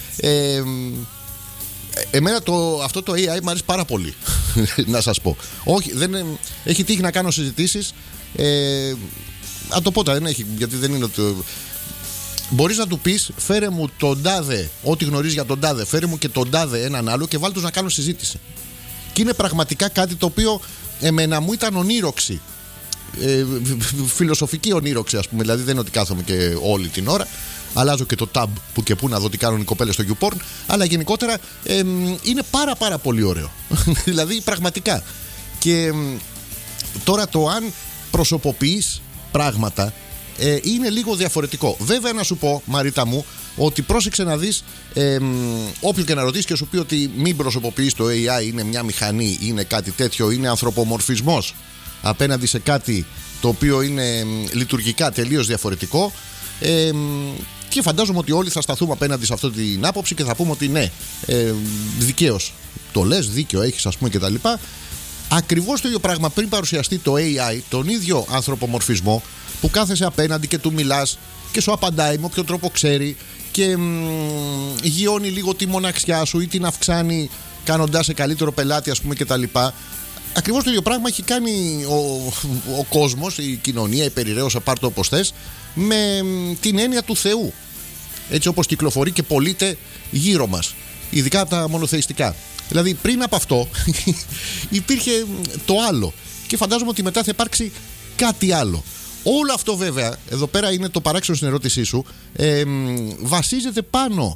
Εμένα αυτό το AI μου αρέσει πάρα πολύ. Να σας πω. Όχι, έχει τύχει να κάνω συζητήσεις. Αν το πω δεν έχει, γιατί δεν είναι το. Μπορείς να του πεις, φέρε μου τον τάδε, ό,τι γνωρίζεις για τον τάδε, φέρε μου και τον τάδε έναν άλλο και βάλ' τους να κάνουν συζήτηση. Και είναι πραγματικά κάτι το οποίο εμένα μου ήταν ονείροξη. Φιλοσοφική ονείροξη, ας πούμε. Δηλαδή δεν είναι ότι κάθομαι και όλη την ώρα. Αλλάζω και το tab που και που να δω τι κάνουν οι κοπέλες στο YouPorn. Αλλά γενικότερα είναι πάρα πολύ ωραίο. Δηλαδή πραγματικά. Και τώρα το αν προσωποποιείς πράγματα είναι λίγο διαφορετικό. Βέβαια να σου πω, Μαρίτα μου, ότι πρόσεξε να δεις, όποιον και να ρωτήσεις και σου πει ότι μην προσωποποιείς το AI, είναι μια μηχανή, είναι κάτι τέτοιο, είναι ανθρωπομορφισμός απέναντι σε κάτι το οποίο είναι λειτουργικά τελείως διαφορετικό, και φαντάζομαι ότι όλοι θα σταθούμε απέναντι σε αυτή την άποψη και θα πούμε ότι ναι, δικαίως το λες, δίκιο έχεις, ας πούμε, και τα λοιπά. Ακριβώς το ίδιο πράγμα πριν παρουσιαστεί το AI, τον ίδιο ανθρωπομορφισμό που κάθεσαι απέναντι και του μιλάς και σου απαντάει με όποιο τρόπο ξέρει και γιώνει λίγο τη μοναξιά σου ή την αυξάνει κάνοντάς σε καλύτερο πελάτη, ας πούμε, και τα λοιπά. Ακριβώς το ίδιο πράγμα έχει κάνει ο κόσμος, η κοινωνία, η περιραίωσα, πάρ' το όπως θες, με την έννοια του Θεού. Έτσι όπως κυκλοφορεί και πωλείται γύρω μας, ειδικά τα μονοθεϊστικά. Δηλαδή πριν από αυτό υπήρχε το άλλο και φαντάζομαι ότι μετά θα υπάρξει κάτι άλλο. Όλο αυτό βέβαια, εδώ πέρα είναι το παράξενο στην ερώτησή σου, βασίζεται πάνω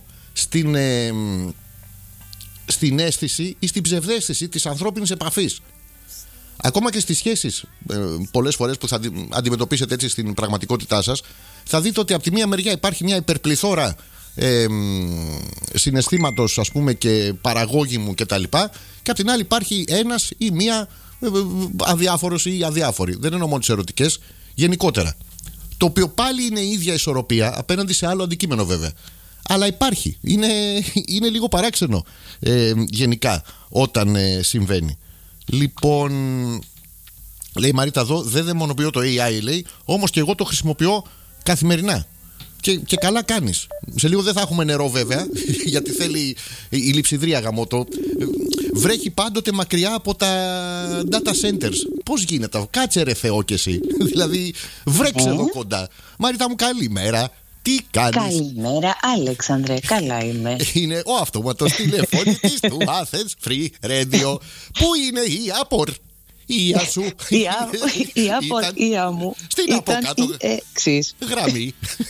στην αίσθηση ή στην ψευδαίσθηση της ανθρώπινης επαφής. Ακόμα και στις σχέσεις, πολλές φορές που θα αντιμετωπίσετε έτσι στην πραγματικότητά σας, θα δείτε ότι από τη μία μεριά υπάρχει μια υπερπληθώρα συναισθήματος, ας πούμε, και παραγώγημου και τα λοιπά, και από την άλλη υπάρχει ένας ή μία αδιάφορος ή αδιάφορη. Δεν εννοώ μόνο τις ερωτικές, γενικότερα. Το οποίο πάλι είναι η ίδια ισορροπία απέναντι σε άλλο αντικείμενο βέβαια. Αλλά υπάρχει. Είναι λίγο παράξενο γενικά όταν συμβαίνει. Λοιπόν, λέει η Μαρίτα εδώ, δεν δαιμονοποιώ το AI, λέει, όμως και εγώ το χρησιμοποιώ καθημερινά. Και καλά κάνεις. Σε λίγο δεν θα έχουμε νερό βέβαια, γιατί θέλει η λειψιδρία γαμώτο. Βρέχει πάντοτε μακριά από τα data centers. Πώς γίνεται, κάτσε ρε Θεό κι εσύ. Δηλαδή βρέξε εδώ κοντά. Μαρίτα μου, καλημέρα. Τι κάνεις? Καλημέρα, Αλέξανδρε, καλά είμαι. Είναι ο αυτόματος τηλεφωνητής του Athens Free Radio. Πού είναι η Άπορ? Η Ία σου? Η Άπορ, η Ία μου στην από κάτω γραμμή.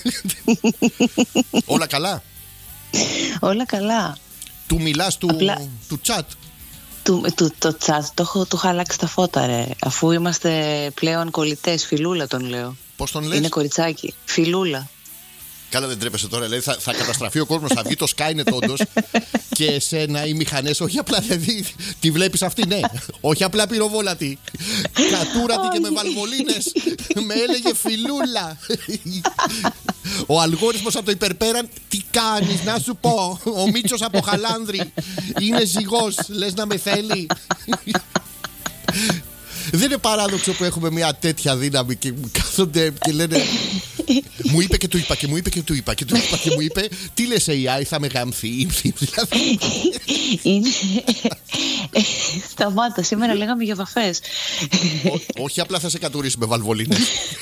Όλα καλά? Όλα καλά. Του μιλάς του chat? Το chat το έχω αλλάξει τα φώτα, ρε. Αφού είμαστε πλέον κολλητές, Φιλούλα τον λέω. Πώς τον λες? Είναι κοριτσάκι, Φιλούλα. Καλά, δεν τρέπεσαι τώρα, δηλαδή θα καταστραφεί ο κόσμος, θα βγει το Skynet όντως και εσένα οι μηχανές, όχι απλά, δηλαδή τη βλέπεις αυτή, ναι, όχι απλά πυροβόλατη, κατούρατη και με βαλβολίνες, με έλεγε Φιλούλα. Ο αλγόριθμος από το υπερπέραν, τι κάνεις, να σου πω, ο Μίτσος από Χαλάνδρη είναι ζυγός, λες να με θέλει? Δεν είναι παράδοξο που έχουμε μια τέτοια δύναμη και κάθονται και λένε μου είπε και του είπα και μου είπε και του είπα και του είπα και μου είπε, τι λες AI, θα με γαμθεί? Είναι... Σταμάτα, σήμερα λέγαμε για βαφές. Όχι απλά θα σε κατουρίσει με βαλβολίνες.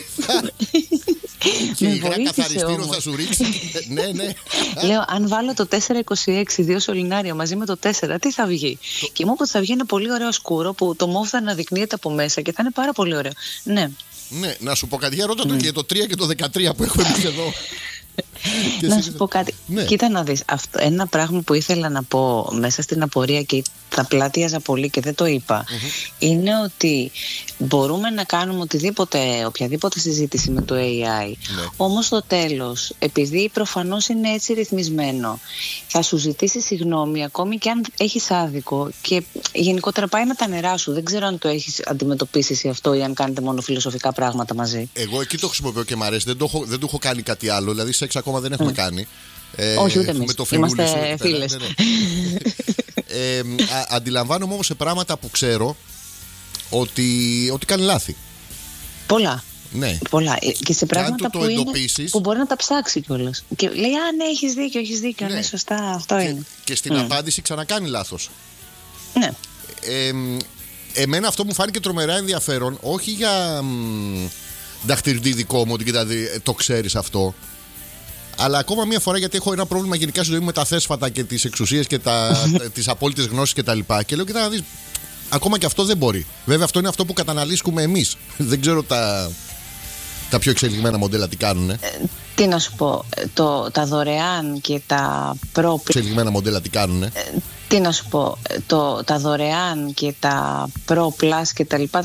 Και η υγρά καθαριστήρο θα σου ρίξει. Ναι. Λέω, αν βάλω το 426 2 σωληνάρια μαζί με το 4, τι θα βγει? Και μου είπε ότι θα βγει ένα πολύ ωραίο σκούρο που το μόβ θα αναδεικνύεται από μέσα και θα είναι πάρα πολύ ωραίο. Ναι. Ναι, να σου πω κάτι. Για ρώτα το και το 3 και το 13 που έχουμε εμείς εδώ. Να σου πω κάτι. Ναι. Κοίτα να δεις. Ένα πράγμα που ήθελα να πω μέσα στην απορία και τα πλάτιαζα πολύ και δεν το είπα, είναι ότι μπορούμε να κάνουμε οποιαδήποτε συζήτηση με το AI. Ναι. Όμως στο τέλος, επειδή προφανώς είναι έτσι ρυθμισμένο, θα σου ζητήσει συγγνώμη ακόμη και αν έχεις άδικο και γενικότερα πάει με τα νερά σου. Δεν ξέρω αν το έχεις αντιμετωπίσει εσύ αυτό ή αν κάνετε μόνο φιλοσοφικά πράγματα μαζί. Εγώ εκεί το χρησιμοποιώ και μ' αρέσει. Δεν του έχω κάνει κάτι άλλο. Δηλαδή σεξ ακόμα δεν έχουμε κάνει. Όχι, ούτε εμείς. Είμαστε φίλες. Ναι. Αντιλαμβάνομαι όμως σε πράγματα που ξέρω ότι κάνει λάθη. Πολλά. Ναι. Πολλά. Και σε πράγματα που μπορεί να τα ψάξει κιόλας. Και λέει, ναι, έχεις δίκιο, ναι, σωστά, αυτό είναι. Και στην απάντηση ξανακάνει λάθος. Ναι. Εμένα αυτό μου φάνηκε τρομερά ενδιαφέρον, όχι για δαχτυλίδι δικό μου, ότι το ξέρεις αυτό. Αλλά ακόμα μία φορά, γιατί έχω ένα πρόβλημα γενικά στη ζωή μου με τα θέσφατα και τις εξουσίες και τις απόλυτες γνώσεις κτλ. Και λέω, κοίτα να δεις, ακόμα και αυτό δεν μπορεί. Βέβαια, αυτό είναι αυτό που καταναλύσκουμε εμείς. Δεν ξέρω τα πιο εξελιγμένα μοντέλα τι κάνουνε. Τι να σου πω, τα δωρεάν και τα εξελιγμένα μοντέλα τι κάνουνε. Τι να σου πω, τα δωρεάν και τα Pro Plus και τα λοιπά